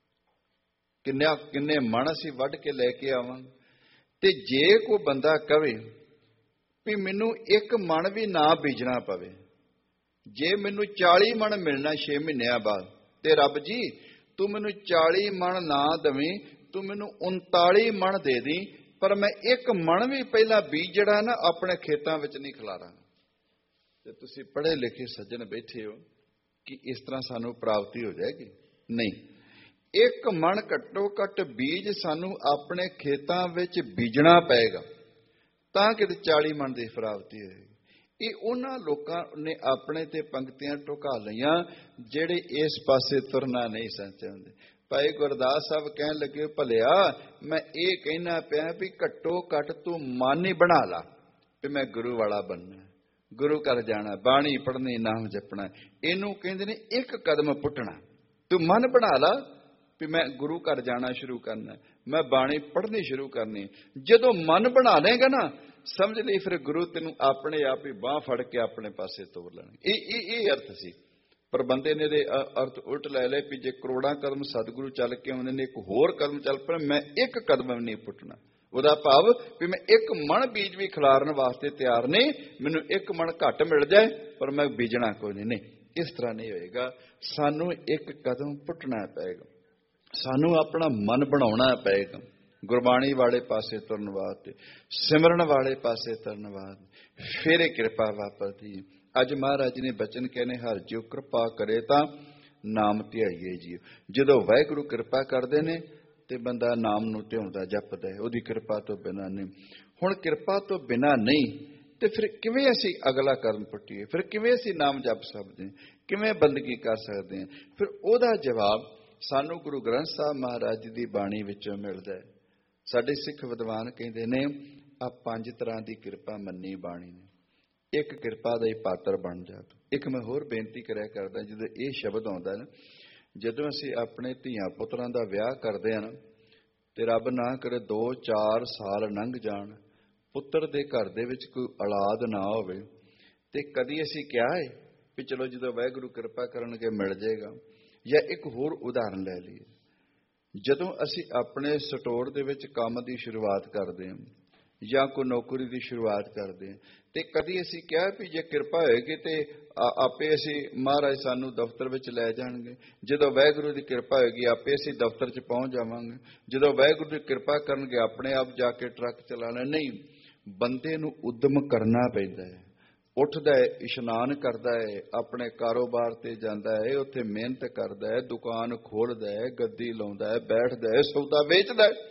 ਕਿੰਨੇ ਮਣ ਅਸੀਂ ਵੱਢ ਕੇ ਲੈ ਕੇ ਆਵਾਂਗੇ। ਤੇ ਜੇ ਕੋਈ ਬੰਦਾ ਕਵੇ ਵੀ ਮੈਨੂੰ 1 ਮਣ ਵੀ ਨਾ ਬੀਜਣਾ ਪਵੇ, ਜੇ ਮੈਨੂੰ 40 ਮਣ ਮਿਲਣਾ 6 ਮਹੀਨਿਆਂ ਬਾਅਦ, ਤੇ ਰੱਬ ਜੀ ਤੂੰ ਮੈਨੂੰ 40 ਮਣ ਨਾ ਦੇਵੀਂ, ਤੂੰ ਮੈਨੂੰ 39 ਮਣ ਦੇ ਦੀ, ਪਰ ਮੈਂ 1 ਮਣ ਵੀ ਪਹਿਲਾਂ ਬੀਜ ਜਿਹੜਾ ਨਾ ਆਪਣੇ ਖੇਤਾਂ ਵਿੱਚ ਨਹੀਂ ਖਿਲਾਰਾਂ। ਤੇ ਤੁਸੀਂ ਪੜ੍ਹੇ ਲਿਖੇ ਸੱਜਣ ਬੈਠੇ ਹੋ ਕਿ ਇਸ ਤਰ੍ਹਾਂ ਸਾਨੂੰ ਪ੍ਰਾਪਤੀ ਹੋ ਜਾਏਗੀ? ਨਹੀਂ। 1 ਮਣ ਘੱਟੋ ਘੱਟ ਬੀਜ ਸਾਨੂੰ ਆਪਣੇ ਖੇਤਾਂ ਵਿੱਚ ਬੀਜਣਾ ਪਏਗਾ, ਤਾਂ ਕਿਤੇ 40 ਮਣ ਦੀ ਪ੍ਰਾਪਤੀ ਹੋਏਗੀ। ਇਹ ਉਹਨਾਂ ਲੋਕਾਂ ਨੇ ਆਪਣੇ ਤੇ ਪੰਕਤੀਆਂ ਢੁਕਾ ਲਈਆਂ ਜਿਹੜੇ ਇਸ ਪਾਸੇ ਤੁਰਨਾ ਨਹੀਂ ਸਨ ਚਾਹੁੰਦੇ। ਭਾਈ ਗੁਰਦਾਸ ਸਾਹਿਬ ਕਹਿਣ ਲੱਗੇ, ਭਲਿਆ ਮੈਂ ਇਹ ਕਹਿਣਾ ਪਿਆ ਵੀ ਘੱਟੋ ਘੱਟ ਤੂੰ ਮਨ ਹੀ ਬਣਾ ਲਾ ਵੀ ਮੈਂ ਗੁਰੂ ਵਾਲਾ ਬਣਨਾ, ਗੁਰੂ ਘਰ ਜਾਣਾ, ਬਾਣੀ ਪੜ੍ਹਨੀ, ਨਾਮ ਜਪਣਾ। ਇਹਨੂੰ ਕਹਿੰਦੇ ਨੇ 1 ਕਦਮ ਪੁੱਟਣਾ। ਤੂੰ ਮਨ ਬਣਾ ਲਾ ਵੀ ਮੈਂ ਗੁਰੂ ਘਰ ਜਾਣਾ ਸ਼ੁਰੂ ਕਰਨਾ, ਮੈਂ ਬਾਣੀ ਪੜ੍ਹਨੀ ਸ਼ੁਰੂ ਕਰਨੀ। ਜਦੋਂ ਮਨ ਬਣਾ ਲਏਗਾ ਨਾ, ਸਮਝ ਲਈ ਫਿਰ ਗੁਰੂ ਤੈਨੂੰ ਆਪਣੇ ਆਪ ਹੀ ਬਾਂਹ ਫੜ ਕੇ ਆਪਣੇ ਪਾਸੇ ਤੋਰ ਲੈਣਗੇ। ਇਹ ਅਰਥ ਸੀ। ਪਰ ਬੰਦੇ ਨੇ ਇਹਦੇ ਅਰਥ ਉਲਟ ਲੈ ਲਏ ਵੀ ਜੇ ਕਰੋੜਾਂ ਕਦਮ ਸਤਿਗੁਰੂ ਚੱਲ ਕੇ ਆਉਂਦੇ ਨੇ, 1 ਹੋਰ ਕਦਮ ਚੱਲ ਪਿਆ, ਮੈਂ 1 ਕਦਮ ਵੀ ਨਹੀਂ ਪੁੱਟਣਾ। ਉਹਦਾ ਭਾਵ ਵੀ ਮੈਂ ਇੱਕ ਮਣ ਬੀਜ ਵੀ ਖਿਲਾਰਨ ਵਾਸਤੇ ਤਿਆਰ ਨਹੀਂ, ਮੈਨੂੰ ਇੱਕ ਮਣ ਘੱਟ ਮਿਲ ਜਾਏ ਪਰ ਮੈਂ ਬੀਜਣਾ ਕੋਈ ਨਹੀਂ। ਇਸ ਤਰ੍ਹਾਂ ਨਹੀਂ ਹੋਏਗਾ। ਸਾਨੂੰ ਇੱਕ ਕਦਮ ਪੁੱਟਣਾ ਪਏਗਾ, ਸਾਨੂੰ ਆਪਣਾ ਮਨ ਬਣਾਉਣਾ ਪਏਗਾ ਗੁਰਬਾਣੀ ਵਾਲੇ ਪਾਸੇ ਤੁਰਨ ਵਾਸਤੇ, ਸਿਮਰਨ ਵਾਲੇ ਪਾਸੇ ਤੁਰਨ ਵਾਸਤੇ। ਫਿਰ ਇਹ ਕਿਰਪਾ ਵਾਪਰਦੀ। ਅੱਜ ਮਹਾਰਾਜ ਨੇ ਬਚਨ ਕਹਿੰਦੇ, ਹਰ ਜਿਉ ਕਿਰਪਾ ਕਰੇ ਤਾਂ ਨਾਮ ਧਿਆਈਏ ਜੀਓ। ਜਦੋਂ ਵਾਹਿਗੁਰੂ ਕਿਰਪਾ ਕਰਦੇ ਨੇ ਤੇ ਬੰਦਾ ਨਾਮ ਨੂੰ ਧਿਆਉਂਦਾ, ਜਪਦਾ, ਉਹਦੀ ਕਿਰਪਾ ਤੋਂ ਬਿਨਾਂ ਨਹੀਂ। ਹੁਣ ਕਿਰਪਾ ਤੋਂ ਬਿਨਾਂ ਨਹੀਂ ਤੇ ਫਿਰ ਕਿਵੇਂ ਅਸੀਂ ਅਗਲਾ ਕਦਮ ਪੁੱਟੀਏ? ਫਿਰ ਕਿਵੇਂ ਅਸੀਂ ਨਾਮ ਜਪ ਸਕਦੇ ਹਾਂ? ਕਿਵੇਂ ਬੰਦਗੀ ਕਰ ਸਕਦੇ ਹਾਂ? ਫਿਰ ਉਹਦਾ ਜਵਾਬ ਸਾਨੂੰ ਗੁਰੂ ਗ੍ਰੰਥ ਸਾਹਿਬ ਮਹਾਰਾਜ ਦੀ ਬਾਣੀ ਵਿੱਚੋਂ ਮਿਲਦਾ ਹੈ। ਸਾਡੇ ਸਿੱਖ ਵਿਦਵਾਨ ਕਹਿੰਦੇ ਨੇ, ਆ 5 ਤਰ੍ਹਾਂ ਦੀ ਕਿਰਪਾ ਮੰਨੀ ਬਾਣੀ ਨੇ, ਇੱਕ ਕਿਰਪਾ ਦਾ ਹੀ ਪਾਤਰ ਬਣ ਜਾ ਤੂੰ। ਇੱਕ ਮੈਂ ਹੋਰ ਬੇਨਤੀ ਕਰਿਆ ਕਰਦਾ, ਜਦੋਂ ਇਹ ਸ਼ਬਦ ਆਉਂਦਾ ਨਾ, ਜਦੋਂ ਅਸੀਂ ਆਪਣੇ ਧੀਆਂ ਪੁੱਤਰਾਂ ਦਾ ਵਿਆਹ ਕਰਦੇ ਹਾਂ ਨਾ, ਤੇ ਰੱਬ ਨਾ ਕਰੇ 2-4 ਸਾਲ ਲੰਘ ਜਾਣ, ਪੁੱਤਰ ਦੇ ਘਰ ਦੇ ਵਿੱਚ ਕੋਈ ਔਲਾਦ ਨਾ ਹੋਵੇ, ਤੇ ਕਦੀ ਅਸੀਂ ਕਿਹਾ ਹੈ ਵੀ ਚਲੋ ਜਦੋਂ ਵਾਹਿਗੁਰੂ ਕਿਰਪਾ ਕਰਨਗੇ ਮਿਲ ਜਾਏਗਾ? ਜਾਂ ਇੱਕ ਹੋਰ ਉਦਾਹਰਨ ਲੈ ਲਈਏ, ਜਦੋਂ ਅਸੀਂ ਆਪਣੇ ਸਟੋਰ ਦੇ ਵਿੱਚ ਕੰਮ ਦੀ ਸ਼ੁਰੂਆਤ ਕਰਦੇ ਹਾਂ ਜਾਂ ਕੋਈ ਨੌਕਰੀ ਦੀ ਸ਼ੁਰੂਆਤ ਕਰਦੇ ਹਾਂ, ਤੇ ਕਦੀ ਅਸੀਂ ਕਿਹਾ ਵੀ ਜੇ ਕਿਰਪਾ ਹੋਏਗੀ ਤੇ ਆਪੇ ਅਸੀਂ ਮਹਾਰਾਜ ਸਾਨੂੰ ਦਫ਼ਤਰ ਵਿੱਚ ਲੈ ਜਾਣਗੇ? ਜਦੋਂ ਵਾਹਿਗੁਰੂ ਦੀ ਕਿਰਪਾ ਹੋਏਗੀ ਆਪੇ ਅਸੀਂ ਦਫ਼ਤਰ 'ਚ ਪਹੁੰਚ ਜਾਵਾਂਗੇ। ਜਦੋਂ ਵਾਹਿਗੁਰੂ ਦੀ ਕਿਰਪਾ ਕਰਨਗੇ ਆਪਣੇ ਆਪ ਜਾ ਕੇ ਟਰੱਕ ਚਲਾਣਾ? ਨਹੀਂ, ਬੰਦੇ ਨੂੰ ਉਦਮ ਕਰਨਾ ਪੈਂਦਾ ਹੈ। ਉੱਠਦਾ ਹੈ, ਇਸ਼ਨਾਨ ਕਰਦਾ ਹੈ, ਆਪਣੇ ਕਾਰੋਬਾਰ ਤੇ ਜਾਂਦਾ ਹੈ, ਉੱਥੇ ਮਿਹਨਤ ਕਰਦਾ ਹੈ, ਦੁਕਾਨ ਖੋਲ੍ਹਦਾ ਹੈ, ਗੱਦੀ ਲਾਉਂਦਾ ਹੈ, ਬੈਠਦਾ ਹੈ, ਸੌਦਾ ਵੇਚਦਾ ਹੈ,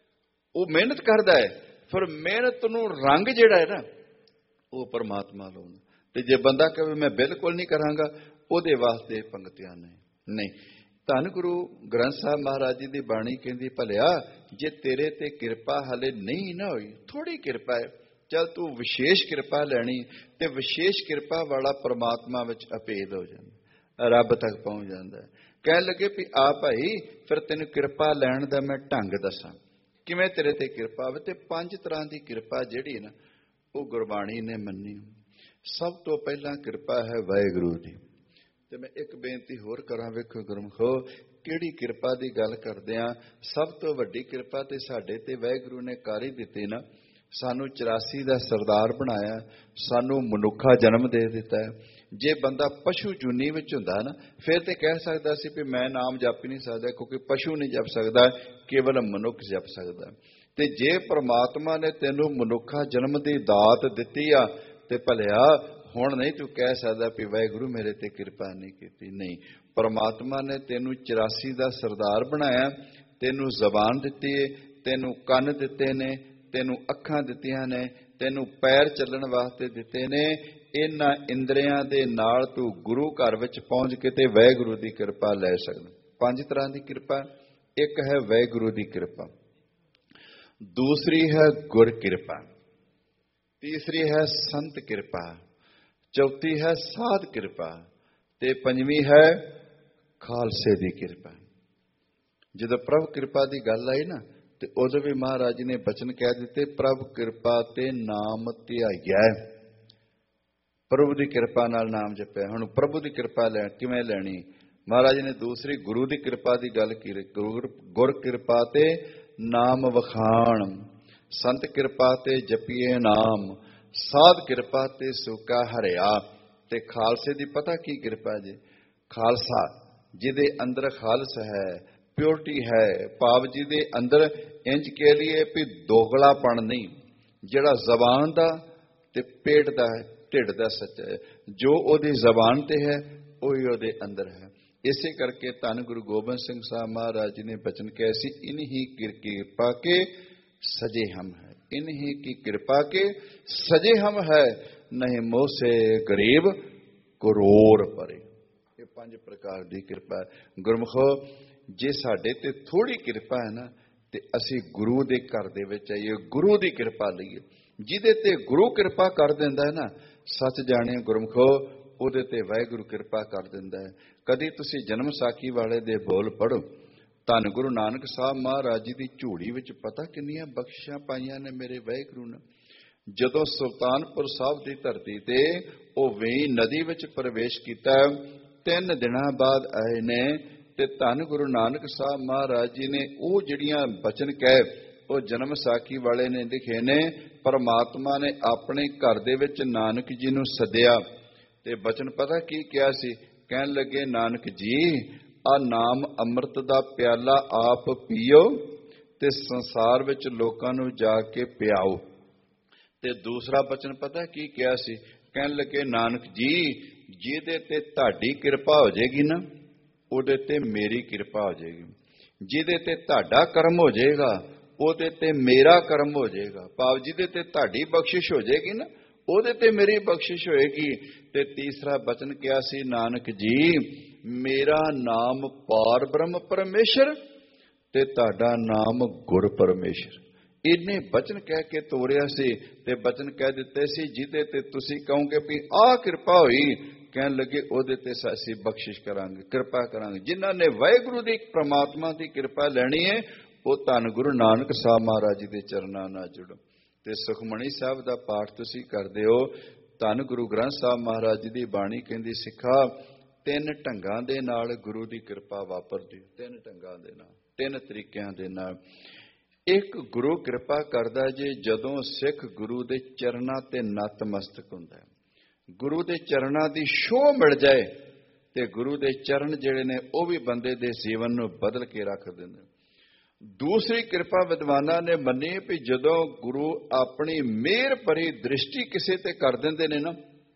ਉਹ ਮਿਹਨਤ ਕਰਦਾ ਹੈ। ਫਿਰ ਮਿਹਨਤ ਨੂੰ ਰੰਗ ਜਿਹੜਾ ਹੈ ਨਾ, ਉਹ ਪਰਮਾਤਮਾ ਲਾਉਂਦਾ। ਤੇ ਜੇ ਬੰਦਾ ਕਹੇ ਮੈਂ ਬਿਲਕੁਲ ਨਹੀਂ ਕਰਾਂਗਾ, ਉਹਦੇ ਵਾਸਤੇ ਪੰਗਤੀਆਂ ਨਹੀਂ। ਧੰਨ ਗੁਰੂ ਗ੍ਰੰਥ ਸਾਹਿਬ ਮਹਾਰਾਜ ਜੀ ਦੀ ਬਾਣੀ ਕਹਿੰਦੀ, ਭਲਿਆ ਜੇ ਤੇਰੇ ਤੇ ਕਿਰਪਾ ਹਲੇ ਨਹੀਂ ਨਾ ਹੋਈ, ਥੋੜੀ ਕਿਰਪਾ ਹੈ, ਚੱਲ ਤੂੰ ਵਿਸ਼ੇਸ਼ ਕਿਰਪਾ ਲੈਣੀ, ਤੇ ਵਿਸ਼ੇਸ਼ ਕਿਰਪਾ ਵਾਲਾ ਪਰਮਾਤਮਾ ਵਿੱਚ ਅਭੇਦ ਹੋ ਜਾਂਦਾ, ਰੱਬ ਤੱਕ ਪਹੁੰਚ ਜਾਂਦਾ। ਕਹਿਣ ਲੱਗੇ ਵੀ ਆ ਭਾਈ, ਫਿਰ ਤੈਨੂੰ ਕਿਰਪਾ ਲੈਣ ਦਾ ਮੈਂ ਢੰਗ ਦੱਸਾਂ, ਕਿਵੇਂ ਤੇਰੇ ਤੇ ਕਿਰਪਾ ਹੋਵੇ। ਤੇ 5 ਤਰ੍ਹਾਂ ਦੀ ਕਿਰਪਾ ਜਿਹੜੀ ਨਾ, ਉਹ ਗੁਰਬਾਣੀ ਨੇ ਮੰਨੀ। ਸਭ ਤੋਂ ਪਹਿਲਾਂ ਕਿਰਪਾ ਹੈ ਵਾਹਿਗੁਰੂ ਦੀ। ਤੇ ਮੈਂ ਇੱਕ ਬੇਨਤੀ ਹੋਰ ਕਰਾਂ, ਵੇਖੋ ਗੁਰਮੁਖੋ, ਕਿਹੜੀ ਕਿਰਪਾ ਦੀ ਗੱਲ ਕਰਦੇ ਆ? ਸਭ ਤੋਂ ਵੱਡੀ ਕਿਰਪਾ ਤੇ ਸਾਡੇ ਤੇ ਵਾਹਿਗੁਰੂ ਨੇ ਕਰ ਹੀ ਦਿੱਤੀ ਨਾ, ਸਾਨੂੰ 84 ਦਾ ਸਰਦਾਰ ਬਣਾਇਆ, ਸਾਨੂੰ ਮਨੁੱਖਾ ਜਨਮ ਦੇ ਦਿੱਤਾ ਹੈ। ਜੇ ਬੰਦਾ ਪਸ਼ੂ ਜੂਨੀ ਵਿੱਚ ਹੁੰਦਾ ਨਾ, ਫਿਰ ਤੇ ਕਹਿ ਸਕਦਾ ਸੀ ਵੀ ਮੈਂ ਨਾਮ ਜਪ ਹੀ ਨਹੀਂ ਸਕਦਾ, ਕਿਉਂਕਿ ਪਸ਼ੂ ਨਹੀਂ ਜਪ ਸਕਦਾ, ਕੇਵਲ ਮਨੁੱਖ ਜਪ ਸਕਦਾ। ਤੇ ਜੇ ਪ੍ਰਮਾਤਮਾ ਨੇ ਤੈਨੂੰ ਮਨੁੱਖਾ ਜਨਮ ਦੀ ਦਾਤ ਦਿੱਤੀ ਆ, ਤੇ ਭਲਿਆ ਹੁਣ ਨਹੀਂ ਤੂੰ ਕਹਿ ਸਕਦਾ ਵੀ ਵਾਹਿਗੁਰੂ ਮੇਰੇ ਤੇ ਕਿਰਪਾ ਨਹੀਂ ਕੀਤੀ। ਨਹੀਂ, ਪਰਮਾਤਮਾ ਨੇ ਤੈਨੂੰ 84 ਦਾ ਸਰਦਾਰ ਬਣਾਇਆ, ਤੈਨੂੰ ਜ਼ਬਾਨ ਦਿੱਤੀ ਹੈ, ਤੈਨੂੰ ਕੰਨ ਦਿੱਤੇ ਨੇ, ਤੈਨੂੰ ਅੱਖਾਂ ਦਿੱਤੀਆਂ ਨੇ, ਤੈਨੂੰ ਪੈਰ ਚੱਲਣ ਵਾਸਤੇ ਦਿੱਤੇ ਨੇ। ਇਹਨਾਂ ਇੰਦਰੀਆਂ ਦੇ ਨਾਲ ਤੂੰ ਗੁਰੂ ਘਰ ਵਿੱਚ ਪਹੁੰਚ ਕੇ ਤੇ ਵਾਹਿਗੁਰੂ ਦੀ ਕਿਰਪਾ ਲੈ ਸਕਦਾ। 5 ਤਰ੍ਹਾਂ ਦੀ ਕਿਰਪਾ। ਇੱਕ ਹੈ ਵਾਹਿਗੁਰੂ ਦੀ ਕਿਰਪਾ, ਦੂਸਰੀ ਹੈ ਗੁਰ ਕਿਰਪਾ, ਤੀਸਰੀ ਹੈ ਸੰਤ ਕਿਰਪਾ, ਚੌਥੀ ਹੈ ਸਾਧ ਕਿਰਪਾ, ਤੇ 5ਵੀਂ ਹੈ ਖਾਲਸੇ ਦੀ ਕਿਰਪਾ। ਜਦੋਂ ਪ੍ਰਭ ਕਿਰਪਾ ਦੀ ਗੱਲ ਆਈ ਨਾ, ਤੇ ਉਦੋਂ ਵੀ ਮਹਾਰਾਜ ਨੇ ਬਚਨ ਕਹਿ ਦਿੱਤੇ, ਪ੍ਰਭ ਕਿਰਪਾ ਤੇ ਨਾਮ ਧਿਆਈਐ। ਪ੍ਰਭੂ ਦੀ ਕਿਰਪਾ ਨਾਲ ਨਾਮ ਜਪਿਆ। ਹੁਣ ਪ੍ਰਭੂ ਦੀ ਕਿਰਪਾ ਕਿਵੇਂ ਲੈਣੀ? ਮਹਾਰਾਜ ਨੇ ਦੂਸਰੀ ਗੁਰੂ ਦੀ ਕਿਰਪਾ ਦੀ ਗੱਲ ਕੀਤੀ। ਗੁਰ ਕਿਰਪਾ ਤੇ ਨਾਮ ਵਖਾਣ, ਸੰਤ ਕਿਰਪਾ ਤੇ ਜਪੀਏ ਨਾਮ, ਸਾਧ ਕਿਰਪਾ ਤੇ ਸੁਕਾ ਹਰਿਆ। ਤੇ ਖਾਲਸੇ ਦੀ ਪਤਾ ਕੀ ਕਿਰਪਾ ਜੀ? ਖਾਲਸਾ ਜਿਹਦੇ ਅੰਦਰ ਖਾਲਸ ਹੈ, ਪਿਓਰਟੀ ਹੈ, ਭਾਵ ਜਿਹਦੇ ਅੰਦਰ ਇੰਜ ਕਹਿ ਲਈਏ ਵੀ ਦੋਗਲਾਪਣ ਨਹੀਂ, ਜਿਹੜਾ ਜ਼ਬਾਨ ਦਾ ਤੇ ਪੇਟ ਦਾ ਢਿੱਡ ਦਾ ਸੱਚਾ ਹੈ, ਜੋ ਉਹਦੀ ਜ਼ਬਾਨ ਤੇ ਹੈ ਉਹੀ ਉਹਦੇ ਅੰਦਰ ਹੈ। ਇਸੇ ਕਰਕੇ ਧੰਨ ਗੁਰੂ ਗੋਬਿੰਦ ਸਿੰਘ ਸਾਹਿਬ ਮਹਾਰਾਜ ਜੀ ਨੇ ਬਚਨ ਕਿਹਾ ਸੀ, ਇਨਹੀ ਕਿਰਪਾ ਕੇ ਸਜੇ ਹਮ ਹੈ, इन्हीं की कृपा के सजे हम है, नहीं मोह से गरीब करोड़ परे। ये 5 प्रकार की कृपा है। गुरमुखो, जे साडे ते थोड़ी कृपा है ना, ते असी गुरु दे घर दे विच आइए, गुरु दी कृपा लईए। जिहदे ते गुरु कृपा कर दिंदा है ना, सच जाने गुरमुखो, ਉਹਦੇ ਤੇ ਵਾਹਿਗੁਰੂ ਕਿਰਪਾ ਕਰ ਦਿੰਦਾ ਹੈ। ਕਦੀ ਤੁਸੀਂ ਜਨਮ ਸਾਖੀ ਵਾਲੇ ਦੇ ਬੋਲ ਪੜ੍ਹੋ, ਧੰਨ ਗੁਰੂ ਨਾਨਕ ਸਾਹਿਬ ਮਹਾਰਾਜ ਜੀ ਦੀ ਝੋਲੀ ਵਿੱਚ ਪਤਾ ਕਿੰਨੀਆਂ ਬਖਸ਼ਿਸ਼ਾਂ ਪਾਈਆਂ ਨੇ ਮੇਰੇ ਵਾਹਿਗੁਰੂ ਨੇ। ਜਦੋਂ ਸੁਲਤਾਨਪੁਰ ਸਾਹਿਬ ਦੀ ਧਰਤੀ ਤੇ ਉਹ ਵੇਈ ਨਦੀ ਵਿੱਚ ਪ੍ਰਵੇਸ਼ ਕੀਤਾ, 3 ਦਿਨਾਂ ਬਾਅਦ ਆਏ ਨੇ, ਤੇ ਧੰਨ ਗੁਰੂ ਨਾਨਕ ਸਾਹਿਬ ਮਹਾਰਾਜ ਜੀ ਨੇ ਉਹ ਜਿਹੜੀਆਂ ਬਚਨ ਕਹੇ ਉਹ ਜਨਮ ਸਾਖੀ ਵਾਲੇ ਨੇ ਲਿਖੇ ਨੇ। ਪਰਮਾਤਮਾ ਨੇ ਆਪਣੇ ਘਰ ਦੇ ਵਿੱਚ ਨਾਨਕ ਜੀ ਨੂੰ ਸੱਦਿਆ ਤੇ ਬਚਨ ਪਤਾ ਕੀ ਕਿਹਾ ਸੀ? ਕਹਿਣ ਲੱਗੇ, ਨਾਨਕ ਜੀ ਆ ਨਾਮ ਅੰਮ੍ਰਿਤ ਦਾ ਪਿਆਲਾ ਆਪ ਪੀਓ ਤੇ ਸੰਸਾਰ ਵਿੱਚ ਲੋਕਾਂ ਨੂੰ ਜਾ ਕੇ ਪਿਆਓ। ਤੇ ਦੂਸਰਾ ਬਚਨ ਪਤਾ ਕੀ ਕਿਹਾ ਸੀ? ਕਹਿਣ ਲੱਗੇ, ਨਾਨਕ ਜੀ ਜਿਹਦੇ ਤੇ ਤੁਹਾਡੀ ਕਿਰਪਾ ਹੋ ਜਾਏਗੀ ਨਾ, ਉਹਦੇ ਤੇ ਮੇਰੀ ਕਿਰਪਾ ਹੋ ਜਾਏਗੀ। ਜਿਹਦੇ ਤੇ ਤੁਹਾਡਾ ਕਰਮ ਹੋ ਜਾਏਗਾ, ਉਹਦੇ ਤੇ ਮੇਰਾ ਕਰਮ ਹੋ ਜਾਏਗਾ। ਭਾਵ ਜਿਹਦੇ ਤੇ ਤੁਹਾਡੀ ਬਖਸ਼ਿਸ਼ ਹੋ ਜਾਏਗੀ ਨਾ, ਉਹਦੇ ਤੇ ਮੇਰੀ ਬਖਸ਼ਿਸ਼ ਹੋਏਗੀ। ਤੇ ਤੀਸਰਾ ਬਚਨ ਕਿਹਾ ਸੀ, ਨਾਨਕ ਜੀ ਮੇਰਾ ਨਾਮ ਪਾਰ ਬ੍ਰਹਮ ਪਰਮੇਸ਼ਰ ਤੇ ਤੁਹਾਡਾ ਨਾਮ ਗੁਰ ਪਰਮੇਸ਼ਰ। ਇੰਨੇ ਬਚਨ ਕਹਿ ਕੇ ਤੋਰਿਆ ਸੀ ਤੇ ਬਚਨ ਕਹਿ ਦਿੱਤੇ ਸੀ, ਜਿਹਦੇ ਤੇ ਤੁਸੀਂ ਕਹੋਗੇ ਵੀ ਆਹ ਕਿਰਪਾ ਹੋਈ, ਕਹਿਣ ਲੱਗੇ ਉਹਦੇ ਤੇ ਅਸੀਂ ਬਖਸ਼ਿਸ਼ ਕਰਾਂਗੇ, ਕਿਰਪਾ ਕਰਾਂਗੇ। ਜਿਨ੍ਹਾਂ ਨੇ ਵਾਹਿਗੁਰੂ ਦੀ ਪ੍ਰਮਾਤਮਾ ਦੀ ਕਿਰਪਾ ਲੈਣੀ ਹੈ, ਉਹ ਧੰਨ ਗੁਰੂ ਨਾਨਕ ਸਾਹਿਬ ਮਹਾਰਾਜ ਜੀ ਦੇ ਚਰਨਾਂ ਨਾਲ ਜੁੜੋ। ਤੇ ਸੁਖਮਣੀ ਸਾਹਿਬ ਦਾ ਪਾਠ ਤੁਸੀਂ ਕਰਦੇ ਹੋ। ਧੰਨ ਗੁਰੂ ਗ੍ਰੰਥ ਸਾਹਿਬ ਮਹਾਰਾਜ ਜੀ ਦੀ ਬਾਣੀ ਕਹਿੰਦੀ, ਸਿੱਖਾ ਤਿੰਨ ਢੰਗਾਂ ਦੇ ਨਾਲ ਗੁਰੂ ਦੀ ਕਿਰਪਾ ਵਾਪਰਦੀ। ਤਿੰਨ ਢੰਗਾਂ ਦੇ ਨਾਲ, ਤਿੰਨ ਤਰੀਕਿਆਂ ਦੇ ਨਾਲ। ਇੱਕ, ਗੁਰੂ ਕਿਰਪਾ ਕਰਦਾ ਜੇ ਜਦੋਂ ਸਿੱਖ ਗੁਰੂ ਦੇ ਚਰਨਾਂ ਤੇ ਨਤਮਸਤਕ ਹੁੰਦਾ ਹੈ, ਗੁਰੂ ਦੇ ਚਰਨਾਂ ਦੀ ਛੋਹ ਮਿਲ ਜਾਏ ਤੇ ਗੁਰੂ ਦੇ ਚਰਨ ਜਿਹੜੇ ਨੇ ਉਹ ਵੀ ਬੰਦੇ ਦੇ ਜੀਵਨ ਨੂੰ ਬਦਲ ਕੇ ਰੱਖ ਦਿੰਦੇ। ਦੂਸਰੀ ਕਿਰਪਾ ਵਿਦਵਾਨਾਂ ਨੇ ਮੰਨੀ ਵੀ ਜਦੋਂ ਗੁਰੂ ਆਪਣੀ ਮਿਹਰ ਭਰੀ ਦ੍ਰਿਸ਼ਟੀ ਕਿਸੇ ਤੇ ਕਰ ਦਿੰਦੇ ਨੇ ਨਾ,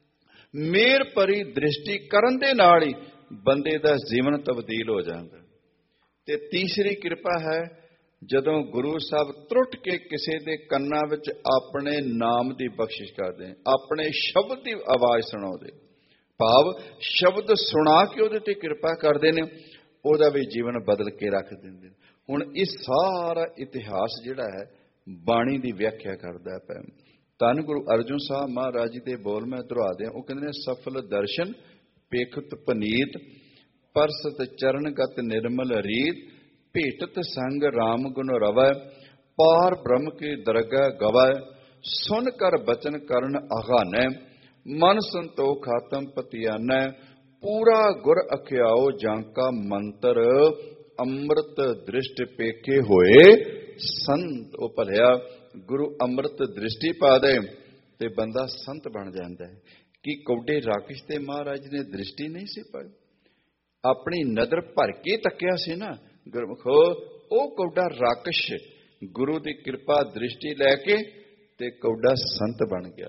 ਮਿਹਰ ਭਰੀ ਦ੍ਰਿਸ਼ਟੀ ਕਰਨ ਦੇ ਨਾਲ ਹੀ ਬੰਦੇ ਦਾ ਜੀਵਨ ਤਬਦੀਲ ਹੋ ਜਾਂਦਾ। ਤੇ ਤੀਸਰੀ ਕਿਰਪਾ ਹੈ ਜਦੋਂ ਗੁਰੂ ਸਾਹਿਬ ਤਰੁੱਟ ਕੇ ਕਿਸੇ ਦੇ ਕੰਨਾਂ ਵਿੱਚ ਆਪਣੇ ਨਾਮ ਦੀ ਬਖਸ਼ਿਸ਼ ਕਰਦੇ, ਆਪਣੇ ਸ਼ਬਦ ਦੀ ਆਵਾਜ਼ ਸੁਣਾਉਂਦੇ। ਭਾਵ ਸ਼ਬਦ ਸੁਣਾ ਕੇ ਉਹਦੇ ਤੇ ਕਿਰਪਾ ਕਰਦੇ ਨੇ, ਉਹਦਾ ਵੀ ਜੀਵਨ ਬਦਲ ਕੇ ਰੱਖ ਦਿੰਦੇ। ਹੁਣ ਇਹ ਸਾਰਾ ਇਤਿਹਾਸ ਜਿਹੜਾ ਹੈ ਬਾਣੀ ਦੀ ਵਿਆਖਿਆ ਕਰਦਾ ਹੈ। ਧੰਨ ਗੁਰੂ ਅਰਜਨ ਸਾਹਿਬ ਮਹਾਰਾਜ ਜੀ ਦੇ ਬੋਲ ਮੈਂ ਦੁਹਰਾ ਦਿਆਂ। ਉਹ ਕਹਿੰਦੇ ਨੇ, ਸਫਲ ਦਰਸ਼ਨ ਪੇਖਤ ਪਨੀਤ ਪਰਸਤ ਚਰਨਗਤ ਨਿਰਮਲ ਰੀਤ ਭੇਟਤ ਸੰਗ ਰਾਮ ਗੁਣ ਰਵੈ ਪਾਰ ਬ੍ਰਹਮ ਕੀ ਦਰਗਹਿ ਗਵੈ ਸੁਨ ਕਰ ਬਚਨ ਕਰਨ ਆਘਾਨੈ ਮਨ ਸੰਤੋਖ ਖਾਤਮ ਪਤਿਆਨੈ ਪੂਰਾ ਗੁਰ ਅਖਿਆਓ ਜਾਂਕਾ ਮੰਤਰ ਅੰਮ੍ਰਿਤ ਦ੍ਰਿਸ਼ਟ ਪੇਖੇ ਹੋਏ ਸੰਤ। ਉਹ ਭਲਿਆ ਗੁਰੂ ਅੰਮ੍ਰਿਤ ਦ੍ਰਿਸ਼ਟੀ ਪਾ ਦੇ ਤੇ ਬੰਦਾ ਸੰਤ ਬਣ ਜਾਂਦਾ ਹੈ। ਕਿ ਕੌਡੇ ਰਾਕਸ਼ ਤੇ ਮਹਾਰਾਜ ਨੇ ਦ੍ਰਿਸ਼ਟੀ ਨਹੀਂ ਸੀ ਪਾਈ, ਆਪਣੀ ਨਜ਼ਰ ਭਰ ਕੇ ਤੱਕਿਆ ਸੀ ਨਾ ਗੁਰਮੁਖੋ। ਉਹ ਕੌਡਾ ਰਾਕਸ਼ ਗੁਰੂ ਦੀ ਕਿਰਪਾ ਦ੍ਰਿਸ਼ਟੀ ਲੈ ਕੇ ਤੇ ਕੌਡਾ ਸੰਤ ਬਣ ਗਿਆ।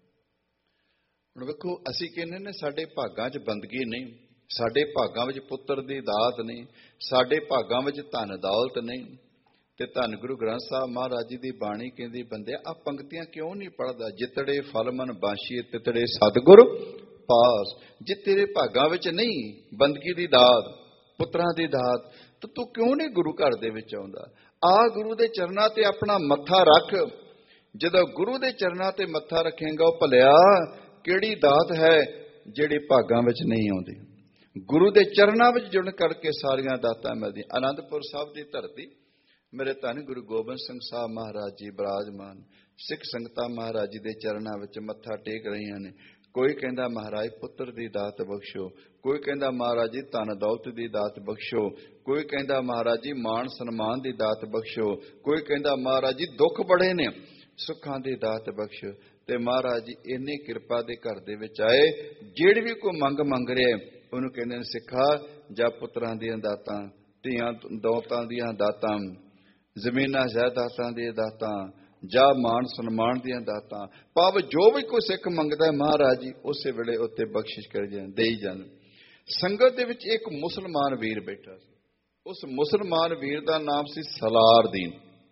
ਹੁਣ ਵੇਖੋ, ਅਸੀਂ ਕਹਿੰਦੇ ਨੇ ਸਾਡੇ ਭਾਗਾਂ 'ਚ ਬੰਦਗੀ ਨਹੀਂ, ਸਾਡੇ ਭਾਗਾਂ ਵਿੱਚ ਪੁੱਤਰ ਦੀ ਦਾਤ ਨਹੀਂ, ਸਾਡੇ ਭਾਗਾਂ ਵਿੱਚ ਧਨ ਦੌਲਤ ਨਹੀਂ। ਤੇ ਧੰਨ ਗੁਰੂ ਗ੍ਰੰਥ ਸਾਹਿਬ ਮਹਾਰਾਜ ਜੀ ਦੀ ਬਾਣੀ ਕਹਿੰਦੀ, ਬੰਦਿਆ ਆ ਪੰਕਤੀਆਂ ਕਿਉਂ ਨਹੀਂ ਪੜ੍ਹਦਾ? ਜਿਤੜੇ ਫਲ ਮਨ ਬਾਸ਼ੀ ਤਿਤੜੇ ਸਤਿਗੁਰ ਪਾਸ। ਜੇ ਤੇਰੇ ਭਾਗਾਂ ਵਿੱਚ ਨਹੀਂ ਬੰਦਗੀ ਦੀ ਦਾਤ, ਪੁੱਤਰਾਂ ਦੀ ਦਾਤ, ਤਾਂ ਤੂੰ ਕਿਉਂ ਨਹੀਂ ਗੁਰੂ ਘਰ ਦੇ ਵਿੱਚ ਆਉਂਦਾ? ਆ ਗੁਰੂ ਦੇ ਚਰਨਾਂ ਤੇ ਆਪਣਾ ਮੱਥਾ ਰੱਖ। ਜਦੋਂ ਗੁਰੂ ਦੇ ਚਰਨਾਂ ਤੇ ਮੱਥਾ ਰੱਖੇਗਾ, ਉਹ ਭਲਿਆ ਕਿਹੜੀ ਦਾਤ ਹੈ ਜਿਹੜੀ ਭਾਗਾਂ ਵਿੱਚ ਨਹੀਂ ਆਉਂਦੀ। ਗੁਰੂ ਦੇ ਚਰਨਾਂ ਵਿੱਚ ਜੁੜਨ ਕਰਕੇ ਸਾਰੀਆਂ ਦਾਤਾਂ ਮਿਲਦੀਆਂ। ਆਨੰਦਪੁਰ ਸਾਹਿਬ ਦੀ ਧਰਤੀ, ਮੇਰੇ ਧੰਨ ਗੁਰੂ ਗੋਬਿੰਦ ਸਿੰਘ ਸਾਹਿਬ ਮਹਾਰਾਜ ਜੀ ਬਿਰਾਜਮਾਨ, ਸਿੱਖ ਸੰਗਤਾਂ ਮਹਾਰਾਜ ਜੀ ਦੇ ਚਰਨਾਂ ਵਿੱਚ ਮੱਥਾ ਟੇਕ ਰਹੀਆਂ ਨੇ। ਕੋਈ ਕਹਿੰਦਾ ਮਹਾਰਾਜ ਪੁੱਤਰ ਦੀ ਦਾਤ ਬਖਸ਼ੋ, ਕੋਈ ਕਹਿੰਦਾ ਮਹਾਰਾਜ ਜੀ ਧਨ ਦੌਲਤ ਦੀ ਦਾਤ ਬਖਸ਼ੋ, ਕੋਈ ਕਹਿੰਦਾ ਮਹਾਰਾਜ ਜੀ ਮਾਣ ਸਨਮਾਨ ਦੀ ਦਾਤ ਬਖਸ਼ੋ, ਕੋਈ ਕਹਿੰਦਾ ਮਹਾਰਾਜ ਜੀ ਦੁੱਖ ਬੜੇ ਨੇ ਸੁੱਖਾਂ ਦੀ ਦਾਤ ਬਖਸ਼ੋ। ਤੇ ਮਹਾਰਾਜ ਜੀ ਇੰਨੀ ਕਿਰਪਾ ਦੇ ਘਰ ਦੇ ਵਿੱਚ ਆਏ, ਜਿਹੜੀ ਵੀ ਕੋਈ ਮੰਗ ਰਿਹਾ ਉਹਨੂੰ ਕਹਿੰਦੇ ਨੇ, ਸਿੱਖਾ ਜਾਂ ਪੁੱਤਰਾਂ ਦੀਆਂ ਦਾਤਾਂ, ਧੀਆਂ ਦੌਲਤਾਂ ਦੀਆਂ ਦਾਤਾਂ, ਜ਼ਮੀਨਾਂ ਜਾਇਦਾਦਾਂ ਦੀਆਂ ਦਾਤਾਂ, ਜਾਂ ਮਾਣ ਸਨਮਾਨ ਦੀਆਂ ਦਾਤਾਂ। ਭਾਵ ਜੋ ਵੀ ਕੋਈ ਸਿੱਖ ਮੰਗਦਾ ਮਹਾਰਾਜ ਜੀ ਉਸੇ ਵੇਲੇ ਉੱਤੇ ਬਖਸ਼ਿਸ਼ ਕਰ ਦੇਈ ਜਾਂਦੇ। ਸੰਗਤ ਦੇ ਵਿੱਚ ਇੱਕ ਮੁਸਲਮਾਨ ਵੀਰ ਬੈਠਾ ਸੀ। ਉਸ ਮੁਸਲਮਾਨ ਵੀਰ ਦਾ ਨਾਮ ਸੀ ਸਲਾਰਦੀਨ।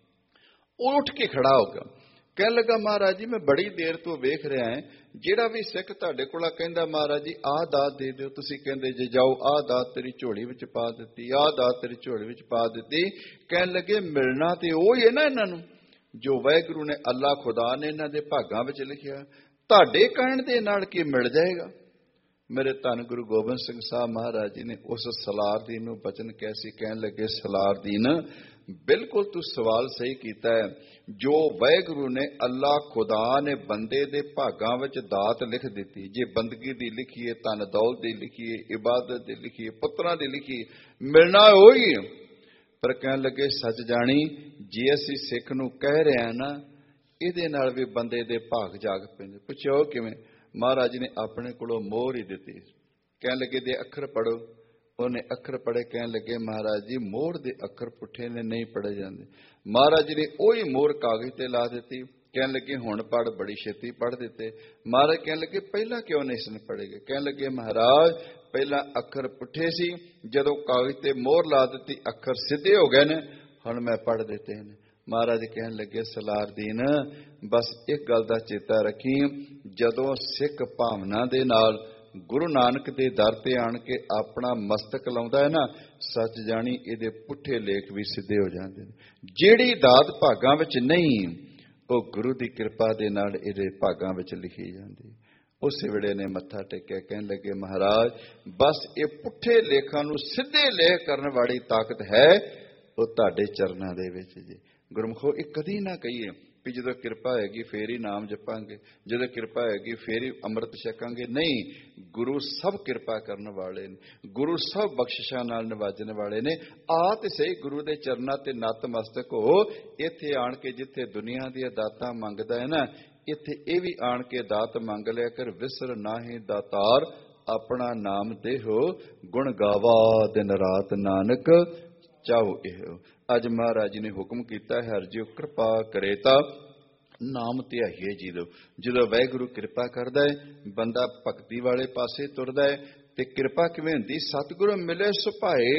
ਉਹ ਉੱਠ ਕੇ ਖੜਾ ਹੋ ਗਿਆ, ਕਹਿਣ ਲੱਗਾ, ਮਹਾਰਾਜ ਜੀ ਮੈਂ ਬੜੀ ਦੇਰ ਤੋਂ ਵੇਖ ਰਿਹਾ ਹਾਂ, ਜਿਹੜਾ ਵੀ ਸਿੱਖ ਤੁਹਾਡੇ ਕੋਲ ਕਹਿੰਦਾ ਮਹਾਰਾਜ ਜੀ ਆਹ ਦਾਤ ਦੇ ਦਿਓ, ਤੁਸੀਂ ਕਹਿੰਦੇ ਜੇ ਜਾਓ ਆਹ ਦਾਤ ਤੇਰੀ ਝੋਲੀ ਵਿੱਚ ਪਾ ਦਿੱਤੀ, ਆਹ ਦਾਤ ਤੇਰੀ ਝੋਲੀ ਵਿੱਚ ਪਾ ਦਿੱਤੀ। ਕਹਿਣ ਲੱਗੇ, ਮਿਲਣਾ ਤੇ ਉਹ ਹੀ ਹੈ ਨਾ ਇਹਨਾਂ ਨੂੰ ਜੋ ਵਾਹਿਗੁਰੂ ਨੇ, ਅੱਲਾ ਖੁਦਾ ਨੇ ਇਹਨਾਂ ਦੇ ਭਾਗਾਂ ਵਿੱਚ ਲਿਖਿਆ। ਤੁਹਾਡੇ ਕਹਿਣ ਦੇ ਨਾਲ ਕੀ ਮਿਲ ਜਾਏਗਾ? ਮੇਰੇ ਧੰਨ ਗੁਰੂ ਗੋਬਿੰਦ ਸਿੰਘ ਸਾਹਿਬ ਮਹਾਰਾਜ ਜੀ ਨੇ ਉਸ ਸਲਾਰਦੀਨ ਨੂੰ ਬਚਨ ਕਿਹਾ ਸੀ। ਕਹਿਣ ਲੱਗੇ, ਸਲਾਰਦੀਨ ਬਿਲਕੁਲ ਤੂੰ ਸਵਾਲ ਸਹੀ ਕੀਤਾ ਹੈ। ਜੋ ਵਾਹਿਗੁਰੂ ਨੇ, ਅੱਲਾ ਖੁਦਾ ਨੇ ਬੰਦੇ ਦੇ ਭਾਗਾਂ ਵਿੱਚ ਦਾਤ ਲਿਖ ਦਿੱਤੀ, ਜੇ ਬੰਦਗੀ ਦੀ ਲਿਖੀਏ, ਧਨ ਦੌਲਤ ਦੀ ਲਿਖੀਏ, ਇਬਾਦਤ ਦੀ ਲਿਖੀਏ, ਪੁੱਤਰਾਂ ਦੀ ਲਿਖੀਏ, ਮਿਲਣਾ ਉਹੀ ਹੈ। ਪਰ ਕਹਿਣ ਲੱਗੇ ਸੱਚ ਜਾਣੀ ਜੇ ਅਸੀਂ ਸਿੱਖ ਨੂੰ ਕਹਿ ਰਹੇ ਹਾਂ ਨਾ, ਇਹਦੇ ਨਾਲ ਵੀ ਬੰਦੇ ਦੇ ਭਾਗ ਜਾਗ ਪੈਂਦੇ। ਪੁੱਛੋ ਕਿਵੇਂ? ਮਹਾਰਾਜ ਨੇ ਆਪਣੇ ਕੋਲੋਂ ਮੋਹਰ ਹੀ ਦਿੱਤੀ। ਕਹਿਣ ਲੱਗੇ ਦੇ ਅੱਖਰ ਪੜੋ, ਉਹਨੇ ਅੱਖਰ ਪੜ੍ਹੇ। ਕਹਿਣ ਲੱਗੇ ਮਹਾਰਾਜ ਜੀ ਮੋਹਰ ਦੇ ਅੱਖਰ ਪੁੱਠੇ ਨੇ, ਨਹੀਂ ਪੜ੍ਹੇ ਜਾਂਦੇ। ਮਹਾਰਾਜ ਜੀ ਨੇ ਉਹੀ ਮੋਹਰ ਕਾਗਜ਼ ਤੇ ਲਾ ਦਿੱਤੀ। ਕਹਿਣ ਲੱਗੇ ਹੁਣ ਪੜ੍ਹ, ਬੜੀ ਛੇਤੀ ਪੜ੍ਹ ਦਿੱਤੇ। ਮਹਾਰਾਜ ਕਹਿਣ ਲੱਗੇ ਪਹਿਲਾਂ ਕਿਉਂ ਨਹੀਂ ਸਨ ਪੜ੍ਹੇ ਗਏ? ਕਹਿਣ ਲੱਗੇ ਮਹਾਰਾਜ ਪਹਿਲਾਂ ਅੱਖਰ ਪੁੱਠੇ ਸੀ, ਜਦੋਂ ਕਾਗਜ਼ ਤੇ ਮੋਹਰ ਲਾ ਦਿੱਤੀ ਅੱਖਰ ਸਿੱਧੇ ਹੋ ਗਏ ਨੇ, ਹੁਣ ਮੈਂ ਪੜ੍ਹ ਦਿੱਤੇ ਨੇ। ਮਹਾਰਾਜ ਕਹਿਣ ਲੱਗੇ ਸਲਾਰਦੀਨ ਬਸ ਇੱਕ ਗੱਲ ਦਾ ਚੇਤਾ ਰੱਖੀ, ਜਦੋਂ ਸਿੱਖ ਭਾਵਨਾ ਦੇ ਨਾਲ ਗੁਰੂ ਨਾਨਕ ਦੇ ਦਰ ਤੇ ਆਣ ਕੇ ਆਪਣਾ ਮਸਤਕ ਲਾਉਂਦਾ ਹੈ ਨਾ, ਸੱਚ ਜਾਣੀ ਇਹਦੇ ਪੁੱਠੇ ਲੇਖ ਵੀ ਸਿੱਧੇ ਹੋ ਜਾਂਦੇ ਨੇ। ਜਿਹੜੀ ਦਾਤ ਭਾਗਾਂ ਵਿੱਚ ਨਹੀਂ, ਉਹ ਗੁਰੂ ਦੀ ਕਿਰਪਾ ਦੇ ਨਾਲ ਇਹਦੇ ਭਾਗਾਂ ਵਿੱਚ ਲਿਖੀ ਜਾਂਦੀ। ਉਸੇ ਵੇਲੇ ਨੇ ਮੱਥਾ ਟੇਕਿਆ। ਕਹਿਣ ਲੱਗੇ ਮਹਾਰਾਜ ਬਸ ਇਹ ਪੁੱਠੇ ਲੇਖਾਂ ਨੂੰ ਸਿੱਧੇ ਲੇਖ ਕਰਨ ਵਾਲੀ ਤਾਕਤ ਹੈ, ਉਹ ਤੁਹਾਡੇ ਚਰਨਾਂ ਦੇ ਵਿੱਚ ਜੀ। ਗੁਰਮੁਖੋ ਇਹ ਕਦੀ ਨਾ ਕਹੀਏ ਵੀ ਜਦੋਂ ਕਿਰਪਾ ਹੋਏਗੀ ਫੇਰ ਹੀ ਨਾਮ ਜਪਾਂਗੇ, ਜਦੋਂ ਕਿਰਪਾ ਹੋਏਗੀ ਫੇਰ ਹੀ ਅੰਮ੍ਰਿਤ ਛਕਾਂਗੇ। ਨਹੀਂ, ਗੁਰੂ ਸਭ ਕਿਰਪਾ ਕਰਨ ਵਾਲੇ ਨੇ, ਗੁਰੂ ਸਭ ਬਖਸ਼ਿਸ਼ਾਂ ਨਾਲ ਨਿਵਾਜਣ ਵਾਲੇ ਨੇ। ਆ ਤੇ ਸਹੀ ਗੁਰੂ ਦੇ ਚਰਨਾਂ ਤੇ ਨਤਮਸਤਕ ਹੋ। ਇੱਥੇ ਆਣ ਕੇ ਜਿੱਥੇ ਦੁਨੀਆ ਦੀਆਂ ਦਾਤਾਂ ਮੰਗਦਾ ਹੈ ਨਾ, ਇੱਥੇ ਇਹ ਵੀ ਆਣ ਕੇ ਦਾਤ ਮੰਗ ਲਿਆ ਕਰ। ਵਿਸਰ ਨਾਹੀਂ ਦਾਤਾਰ ਆਪਣਾ ਨਾਮ ਦੇਹੋ, ਗੁਣ ਗਾਵਾ ਦਿਨ ਰਾਤ ਨਾਨਕ ਚਾਹੋ ਇਹੋ। ਅੱਜ ਮਹਾਰਾਜ ਜੀ ਨੇ ਹੁਕਮ ਕੀਤਾ ਹਰ ਜਿਉ ਕਿਰਪਾ ਕਰੇ ਤਾਂ ਨਾਮ ਧਿਆਈਏ ਜੀ। ਜਦੋਂ ਵਾਹਿਗੁਰੂ ਕਿਰਪਾ ਕਰਦਾ ਹੈ, ਬੰਦਾ ਭਗਤੀ ਵਾਲੇ ਪਾਸੇ ਤੁਰਦਾ ਹੈ। ਤੇ ਕਿਰਪਾ ਕਿਵੇਂ ਹੁੰਦੀ? ਸਤਿਗੁਰੂ ਮਿਲੇ ਸੁਭਾਏ।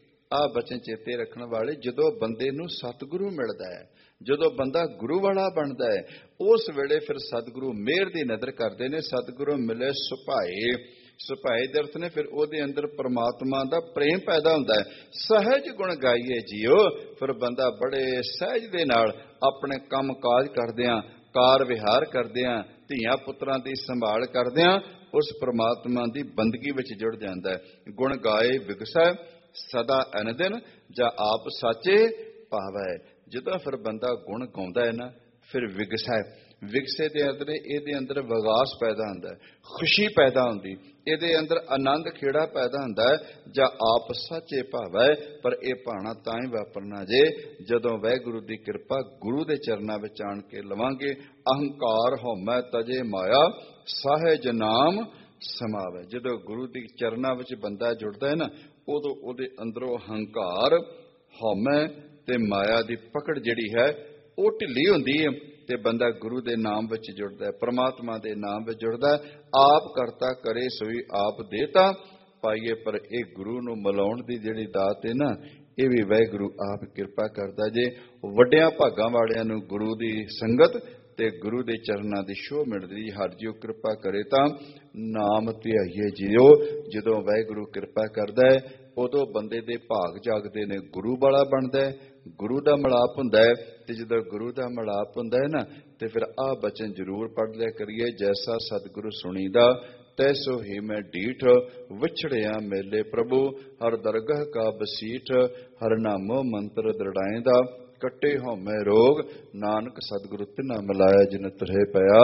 ਆਹ ਬਚਨ ਚੇਤੇ ਰੱਖਣ ਵਾਲੇ, ਜਦੋਂ ਬੰਦੇ ਨੂੰ ਸਤਿਗੁਰੂ ਮਿਲਦਾ ਹੈ, ਜਦੋਂ ਬੰਦਾ ਗੁਰੂ ਵਾਲਾ ਬਣਦਾ ਹੈ, ਉਸ ਵੇਲੇ ਫਿਰ ਸਤਿਗੁਰੂ ਮਿਹਰ ਦੀ ਨਜ਼ਰ ਕਰਦੇ ਨੇ। ਸਤਿਗੁਰੂ ਮਿਲੇ ਸੁਭਾਏ। ਸੁਭਾਏ ਦੇ ਅਰਥ ਨੇ ਫਿਰ ਉਹਦੇ ਅੰਦਰ ਪਰਮਾਤਮਾ ਦਾ ਪ੍ਰੇਮ ਪੈਦਾ ਹੁੰਦਾ ਹੈ। ਸਹਿਜ ਗੁਣ ਗਾਈਏ ਜੀਓ। ਫਿਰ ਬੰਦਾ ਬੜੇ ਸਹਿਜ ਦੇ ਨਾਲ ਆਪਣੇ ਕੰਮ ਕਾਜ ਕਰਦਿਆਂ, ਕਾਰ ਵਿਹਾਰ ਕਰਦਿਆਂ, ਧੀਆਂ ਪੁੱਤਰਾਂ ਦੀ ਸੰਭਾਲ ਕਰਦਿਆਂ ਉਸ ਪਰਮਾਤਮਾ ਦੀ ਬੰਦਗੀ ਵਿੱਚ ਜੁੜ ਜਾਂਦਾ ਹੈ। ਗੁਣ ਗਾਏ ਵਿਗਸੈ ਸਦਾ ਅਨਦਿਨ, ਜਾਂ ਆਪ ਸਾਚੇ ਭਾਵੈ। ਜਦੋਂ ਫਿਰ ਬੰਦਾ ਗੁਣ ਗਾਉਂਦਾ ਹੈ ਨਾ, ਫਿਰ ਵਿਗਸੈ। ਵਿਗਸੇ ਦੇ ਅੰਦਰ ਇਹਦੇ ਅੰਦਰ ਵਿਗਾਸ ਪੈਦਾ ਹੁੰਦਾ ਹੈ, ਖੁਸ਼ੀ ਪੈਦਾ ਹੁੰਦੀ, ਇਹਦੇ ਅੰਦਰ ਆਨੰਦ ਖੇੜਾ ਪੈਦਾ ਹੁੰਦਾ ਹੈ। ਜਾਂ ਆਪ ਸਾਚੇ ਭਾਵੈ। ਪਰ ਇਹ ਭਾਣਾ ਤਾਂ ਹੀ ਵਾਪਰਨਾ ਜੇ ਜਦੋਂ ਵਾਹਿਗੁਰੂ ਦੀ ਕਿਰਪਾ ਗੁਰੂ ਦੇ ਚਰਨਾਂ ਵਿੱਚ ਆਣ ਕੇ ਲਵਾਂਗੇ। ਅਹੰਕਾਰ ਹਉਮੈ ਤਜੇ ਮਾਇਆ ਸਾਹਿਜ ਨਾਮ ਸਮਾਵੈ। ਜਦੋਂ ਗੁਰੂ ਦੀ ਚਰਨਾਂ ਵਿੱਚ ਬੰਦਾ ਜੁੜਦਾ ਹੈ ਨਾ, ਉਦੋਂ ਉਹਦੇ ਅੰਦਰੋਂ ਹੰਕਾਰ, ਹਉਮੈ ਤੇ ਮਾਇਆ ਦੀ ਪਕੜ ਜਿਹੜੀ ਹੈ ਉਹ ਢਿੱਲੀ ਹੁੰਦੀ ਹੈ, ਤੇ ਬੰਦਾ ਗੁਰੂ ਦੇ ਨਾਮ ਵਿੱਚ ਜੁੜਦਾ ਹੈ, ਪ੍ਰਮਾਤਮਾ ਦੇ ਨਾਮ ਵਿੱਚ ਜੁੜਦਾ ਹੈ। ਆਪ ਕਰਤਾ ਕਰੇ ਸੋਈ ਆਪ ਦੇਤਾ ਪਾਈਏ। ਪਰ ਇਹ ਗੁਰੂ ਨੂੰ ਮਿਲਾਉਣ ਦੀ ਜਿਹੜੀ ਦਾਤ ਹੈ ਨਾ, ਇਹ ਵੀ ਵਾਹਿਗੁਰੂ ਆਪ ਕਿਰਪਾ ਕਰਦਾ ਜੇ। ਵੱਡਿਆਂ ਭਾਗਾਂ ਵਾਲਿਆਂ ਨੂੰ ਗੁਰੂ ਦੀ ਸੰਗਤ ਤੇ ਗੁਰੂ ਦੇ ਚਰਨਾਂ ਦੀ ਛੋਹ ਮਿਲਦੀ। ਹਰ ਜਿਉ ਕਿਰਪਾ ਕਰੇ ਤਾਂ ਨਾਮ ਧਿਆਈਏ ਜੀਓ। ਜਦੋਂ ਵਾਹਿਗੁਰੂ ਕਿਰਪਾ ਕਰਦਾ ਹੈ, ਉਦੋਂ ਬੰਦੇ ਦੇ ਭਾਗ ਜਾਗਦੇ ਨੇ, ਗੁਰੂ ਵਾਲਾ ਬਣਦਾ ਹੈ, ਗੁਰੂ ਦਾ ਮਿਲਾਪ ਹੁੰਦਾ ਹੈ। ਤੇ ਜਦੋਂ ਗੁਰੂ ਦਾ ਮਿਲਾਪ ਹੁੰਦਾ ਹੈ ਨਾ, ਤੇ ਫਿਰ ਆਹ ਬਚਨ ਜ਼ਰੂਰ ਪੜ੍ਹ ਲਿਆ ਕਰੀਏ। ਜੈਸਾ ਸਤਿਗੁਰੂ ਸੁਣੀਦਾ ਤੈਸੋ ਹੀ ਮੈਂ ਢੀਠ, ਵਿਛੜਿਆ ਮੇਲੇ ਪ੍ਰਭੂ ਹਰ ਦਰਗਹ ਕਾ ਬਸੀਠ। ਹਰ ਨਾਮੋ ਮੰਤਰ ਦ੍ਰਿੜਾਏਂਦਾ ਕੱਟੇ ਹਉਮੈ ਰੋਗ, ਨਾਨਕ ਸਤਿਗੁਰੂ ਤਿਨਾ ਮਿਲਾਇਆ ਜਿਨ ਤੁਰੇ ਪਿਆ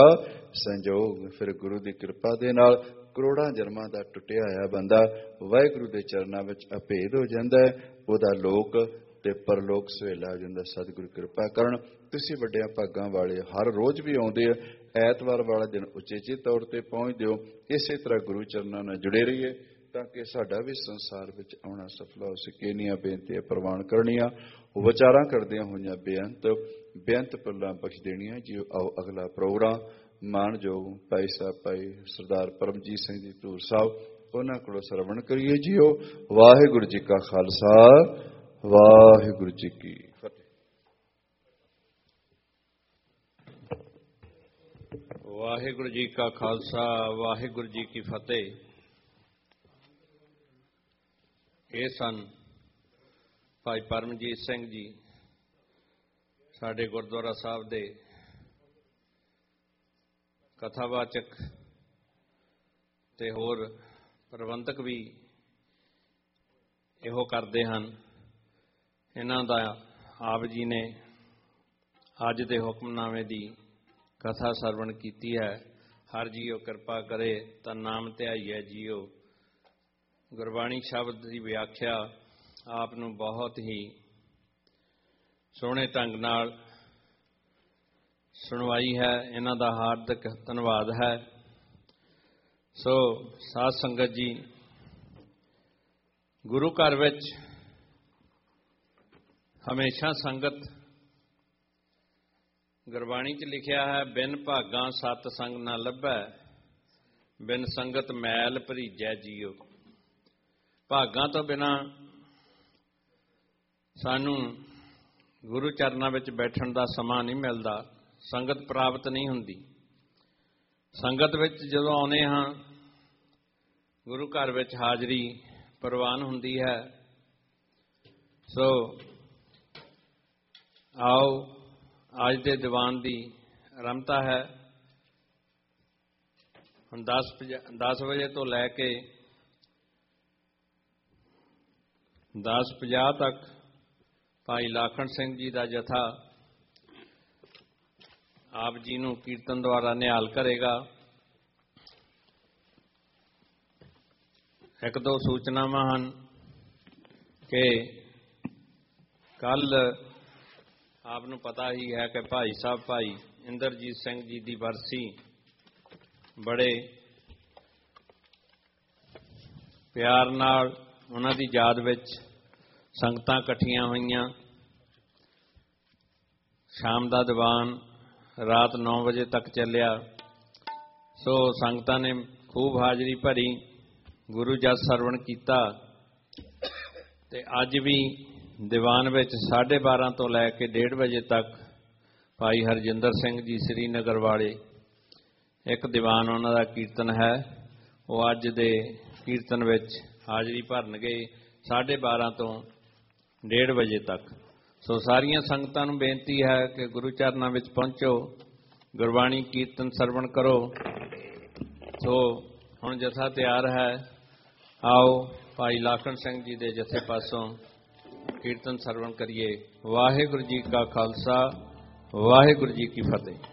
ਸੰਜੋਗ। ਫਿਰ ਗੁਰੂ ਦੀ ਕਿਰਪਾ ਦੇ ਨਾਲ ਕਰੋੜਾਂ ਜਨਮਾਂ ਦਾ ਟੁੱਟਿਆ ਹੋਇਆ ਬੰਦਾ ਵਾਹਿਗੁਰੂ ਦੇ ਚਰਨਾਂ ਵਿੱਚ ਅਭੇਦ ਹੋ ਜਾਂਦਾ ਹੈ। ਉਹਦਾ ਲੋਕ ਤੇ ਪਰਲੋਕ ਸੁਹੇਲਾ ਹੋ ਜਾਂਦਾ। ਸਤਿਗੁਰੂ ਕਿਰਪਾ ਕਰਨ। ਤੁਸੀਂ ਵੱਡਿਆਂ ਭਾਗਾਂ ਵਾਲੇ ਹਰ ਰੋਜ਼ ਵੀ ਆਉਂਦੇ ਆ, ਐਤਵਾਰ ਵਾਲਾ ਦਿਨ ਉਚੇਚੇ ਤੌਰ ਤੇ ਪਹੁੰਚਦੇ ਹੋ। ਇਸੇ ਤਰ੍ਹਾਂ ਗੁਰੂ ਚਰਨਾਂ ਨਾਲ ਜੁੜੇ ਰਹੀਏ ਤਾਂ ਕਿ ਸਾਡਾ ਵੀ ਸੰਸਾਰ ਵਿੱਚ ਆਉਣਾ ਸਫਲ ਹੋ ਸਕੇ। ਇੰਨੀਆਂ ਬੇਨਤੀਆਂ ਪ੍ਰਵਾਨ ਕਰਨੀਆਂ, ਵਿਚਾਰਾਂ ਕਰਦਿਆਂ ਹੋਈਆਂ ਬੇਅੰਤ ਪੱਲਾਂ ਬਖਸ਼ ਦੇਣੀਆਂ ਜੀ। ਆਓ ਅਗਲਾ ਪ੍ਰੋਗਰਾਮ ਮਾਣਯੋਗ ਭਾਈ ਸਾਹਿਬ ਭਾਈ ਸਰਦਾਰ ਪਰਮਜੀਤ ਸਿੰਘ ਜੀ ਧੂਰ ਸਾਹਿਬ, ਉਹਨਾਂ ਕੋਲੋਂ ਸਰਵਣ ਕਰੀਏ ਜੀਓ। ਵਾਹਿਗੁਰੂ ਜੀ ਕਾ ਖਾਲਸਾ, ਵਾਹਿਗੁਰੂ ਜੀ ਕੀ ਫਤਿਹ। ਵਾਹਿਗੁਰੂ ਜੀ ਕਾ ਖਾਲਸਾ, ਵਾਹਿਗੁਰੂ ਜੀ ਕੀ ਫਤਿਹ। ਇਹ ਸਨ ਭਾਈ ਪਰਮਜੀਤ ਸਿੰਘ ਜੀ, ਸਾਡੇ ਗੁਰਦੁਆਰਾ ਸਾਹਿਬ ਦੇ ਕਥਾਵਾਚਕ ਤੇ ਹੋਰ ਪ੍ਰਬੰਧਕ ਵੀ ਇਹੋ ਕਰਦੇ ਹਨ। ਇਹਨਾਂ ਦਾ ਆਪ ਜੀ ਨੇ ਅੱਜ ਦੇ ਹੁਕਮਨਾਮੇ ਦੀ ਕਥਾ ਸਰਵਣ ਕੀਤੀ ਹੈ। ਹਰ ਜੀਓ ਕਿਰਪਾ ਕਰੇ ਤਾਂ ਨਾਮ ਧਿਆਈਏ ਜੀਓ। ਗੁਰਬਾਣੀ ਸ਼ਬਦ ਦੀ ਵਿਆਖਿਆ ਆਪ ਨੂੰ ਬਹੁਤ ਹੀ ਸੋਹਣੇ ਢੰਗ ਨਾਲ ਸੁਣਵਾਈ ਹੈ। ਇਹਨਾਂ ਦਾ ਹਾਰਦਿਕ ਧੰਨਵਾਦ ਹੈ। ਸੋ ਸਾਧ ਸੰਗਤ ਜੀ, ਗੁਰੂ ਘਰ ਵਿੱਚ ਹਮੇਸ਼ਾ ਸੰਗਤ, ਗੁਰਬਾਣੀ 'ਚ ਲਿਖਿਆ ਹੈ, ਬਿਨ ਭਾਗਾਂ ਸਤ ਸੰਗ ਨਾ ਲੱਭੈ, ਬਿਨ ਸੰਗਤ ਮੈਲ ਭਰੀਜੈ ਜੀਓ। ਭਾਗਾਂ ਤੋਂ ਬਿਨਾਂ ਸਾਨੂੰ ਗੁਰੂ ਚਰਨਾਂ ਵਿੱਚ ਬੈਠਣ ਦਾ ਸਮਾਂ ਨਹੀਂ ਮਿਲਦਾ, ਸੰਗਤ ਪ੍ਰਾਪਤ ਨਹੀਂ ਹੁੰਦੀ। ਸੰਗਤ ਵਿੱਚ ਜਦੋਂ ਆਉਂਦੇ ਹਾਂ, ਗੁਰੂ ਘਰ ਵਿੱਚ ਹਾਜ਼ਰੀ ਪ੍ਰਵਾਨ ਹੁੰਦੀ ਹੈ। ਸੋ ਆਓ, ਅੱਜ ਦੇ ਦੀਵਾਨ ਦੀ ਆਰੰਭਤਾ ਹੈ। ਹੁਣ 10 ਵਜੇ ਤੋਂ ਲੈ ਕੇ 10:50 ਤੱਕ ਭਾਈ ਲਾਖਣ ਸਿੰਘ ਜੀ ਦਾ ਜਥਾ ਆਪ ਜੀ ਨੂੰ ਕੀਰਤਨ ਦੁਆਰਾ ਨਿਹਾਲ ਕਰੇਗਾ। ਇੱਕ ਦੋ ਸੂਚਨਾਵਾਂ ਹਨ ਕਿ ਕੱਲ ਆਪ ਨੂੰ ਪਤਾ ਹੀ ਹੈ ਕਿ ਭਾਈ ਸਾਹਿਬ ਭਾਈ ਇੰਦਰਜੀਤ ਸਿੰਘ ਜੀ ਦੀ ਬਰਸੀ ਬੜੇ ਪਿਆਰ ਨਾਲ ਉਹਨਾਂ ਦੀ ਯਾਦ ਵਿੱਚ ਸੰਗਤਾਂ ਇਕੱਠੀਆਂ ਹੋਈਆਂ। ਸ਼ਾਮ ਦਾ ਦੀਵਾਨ ਰਾਤ 9 ਵਜੇ ਤੱਕ ਚੱਲਿਆ। ਸੋ ਸੰਗਤਾਂ ਨੇ ਖੂਬ ਹਾਜ਼ਰੀ ਭਰੀ, ਗੁਰੂ ਜਸ ਸਰਵਣ ਕੀਤਾ। ਤੇ ਅੱਜ ਵੀ ਦੀਵਾਨ ਵਿੱਚ 12:30 ਤੋਂ ਲੈ ਕੇ 1:30 ਵਜੇ ਤੱਕ ਭਾਈ ਹਰਜਿੰਦਰ ਸਿੰਘ ਜੀ ਸ੍ਰੀਨਗਰ ਵਾਲੇ ਇੱਕ ਦੀਵਾਨ ਉਹਨਾਂ ਦਾ ਕੀਰਤਨ ਹੈ। ਉਹ ਅੱਜ ਦੇ ਕੀਰਤਨ ਵਿੱਚ ਹਾਜ਼ਰੀ ਭਰਨਗੇ 12:30 ਤੋਂ 1:30 ਵਜੇ ਤੱਕ। ਸੋ ਸਾਰੀਆਂ ਸੰਗਤਾਂ ਨੂੰ ਬੇਨਤੀ ਹੈ ਕਿ ਗੁਰੂ ਚਰਨਾਂ ਵਿੱਚ ਪਹੁੰਚੋ, ਗੁਰਬਾਣੀ ਕੀਰਤਨ ਸਰਵਣ ਕਰੋ। ਸੋ ਹੁਣ ਜਥਾ ਤਿਆਰ ਹੈ। ਆਓ ਭਾਈ ਲਾਖਣ ਸਿੰਘ ਜੀ ਦੇ ਜਥੇ ਪਾਸੋਂ ਕੀਰਤਨ ਸਰਵਣ ਕਰੀਏ। ਵਾਹਿਗੁਰੂ ਜੀ ਕਾ ਖਾਲਸਾ, ਵਾਹਿਗੁਰੂ ਜੀ ਕੀ ਫਤਿਹ।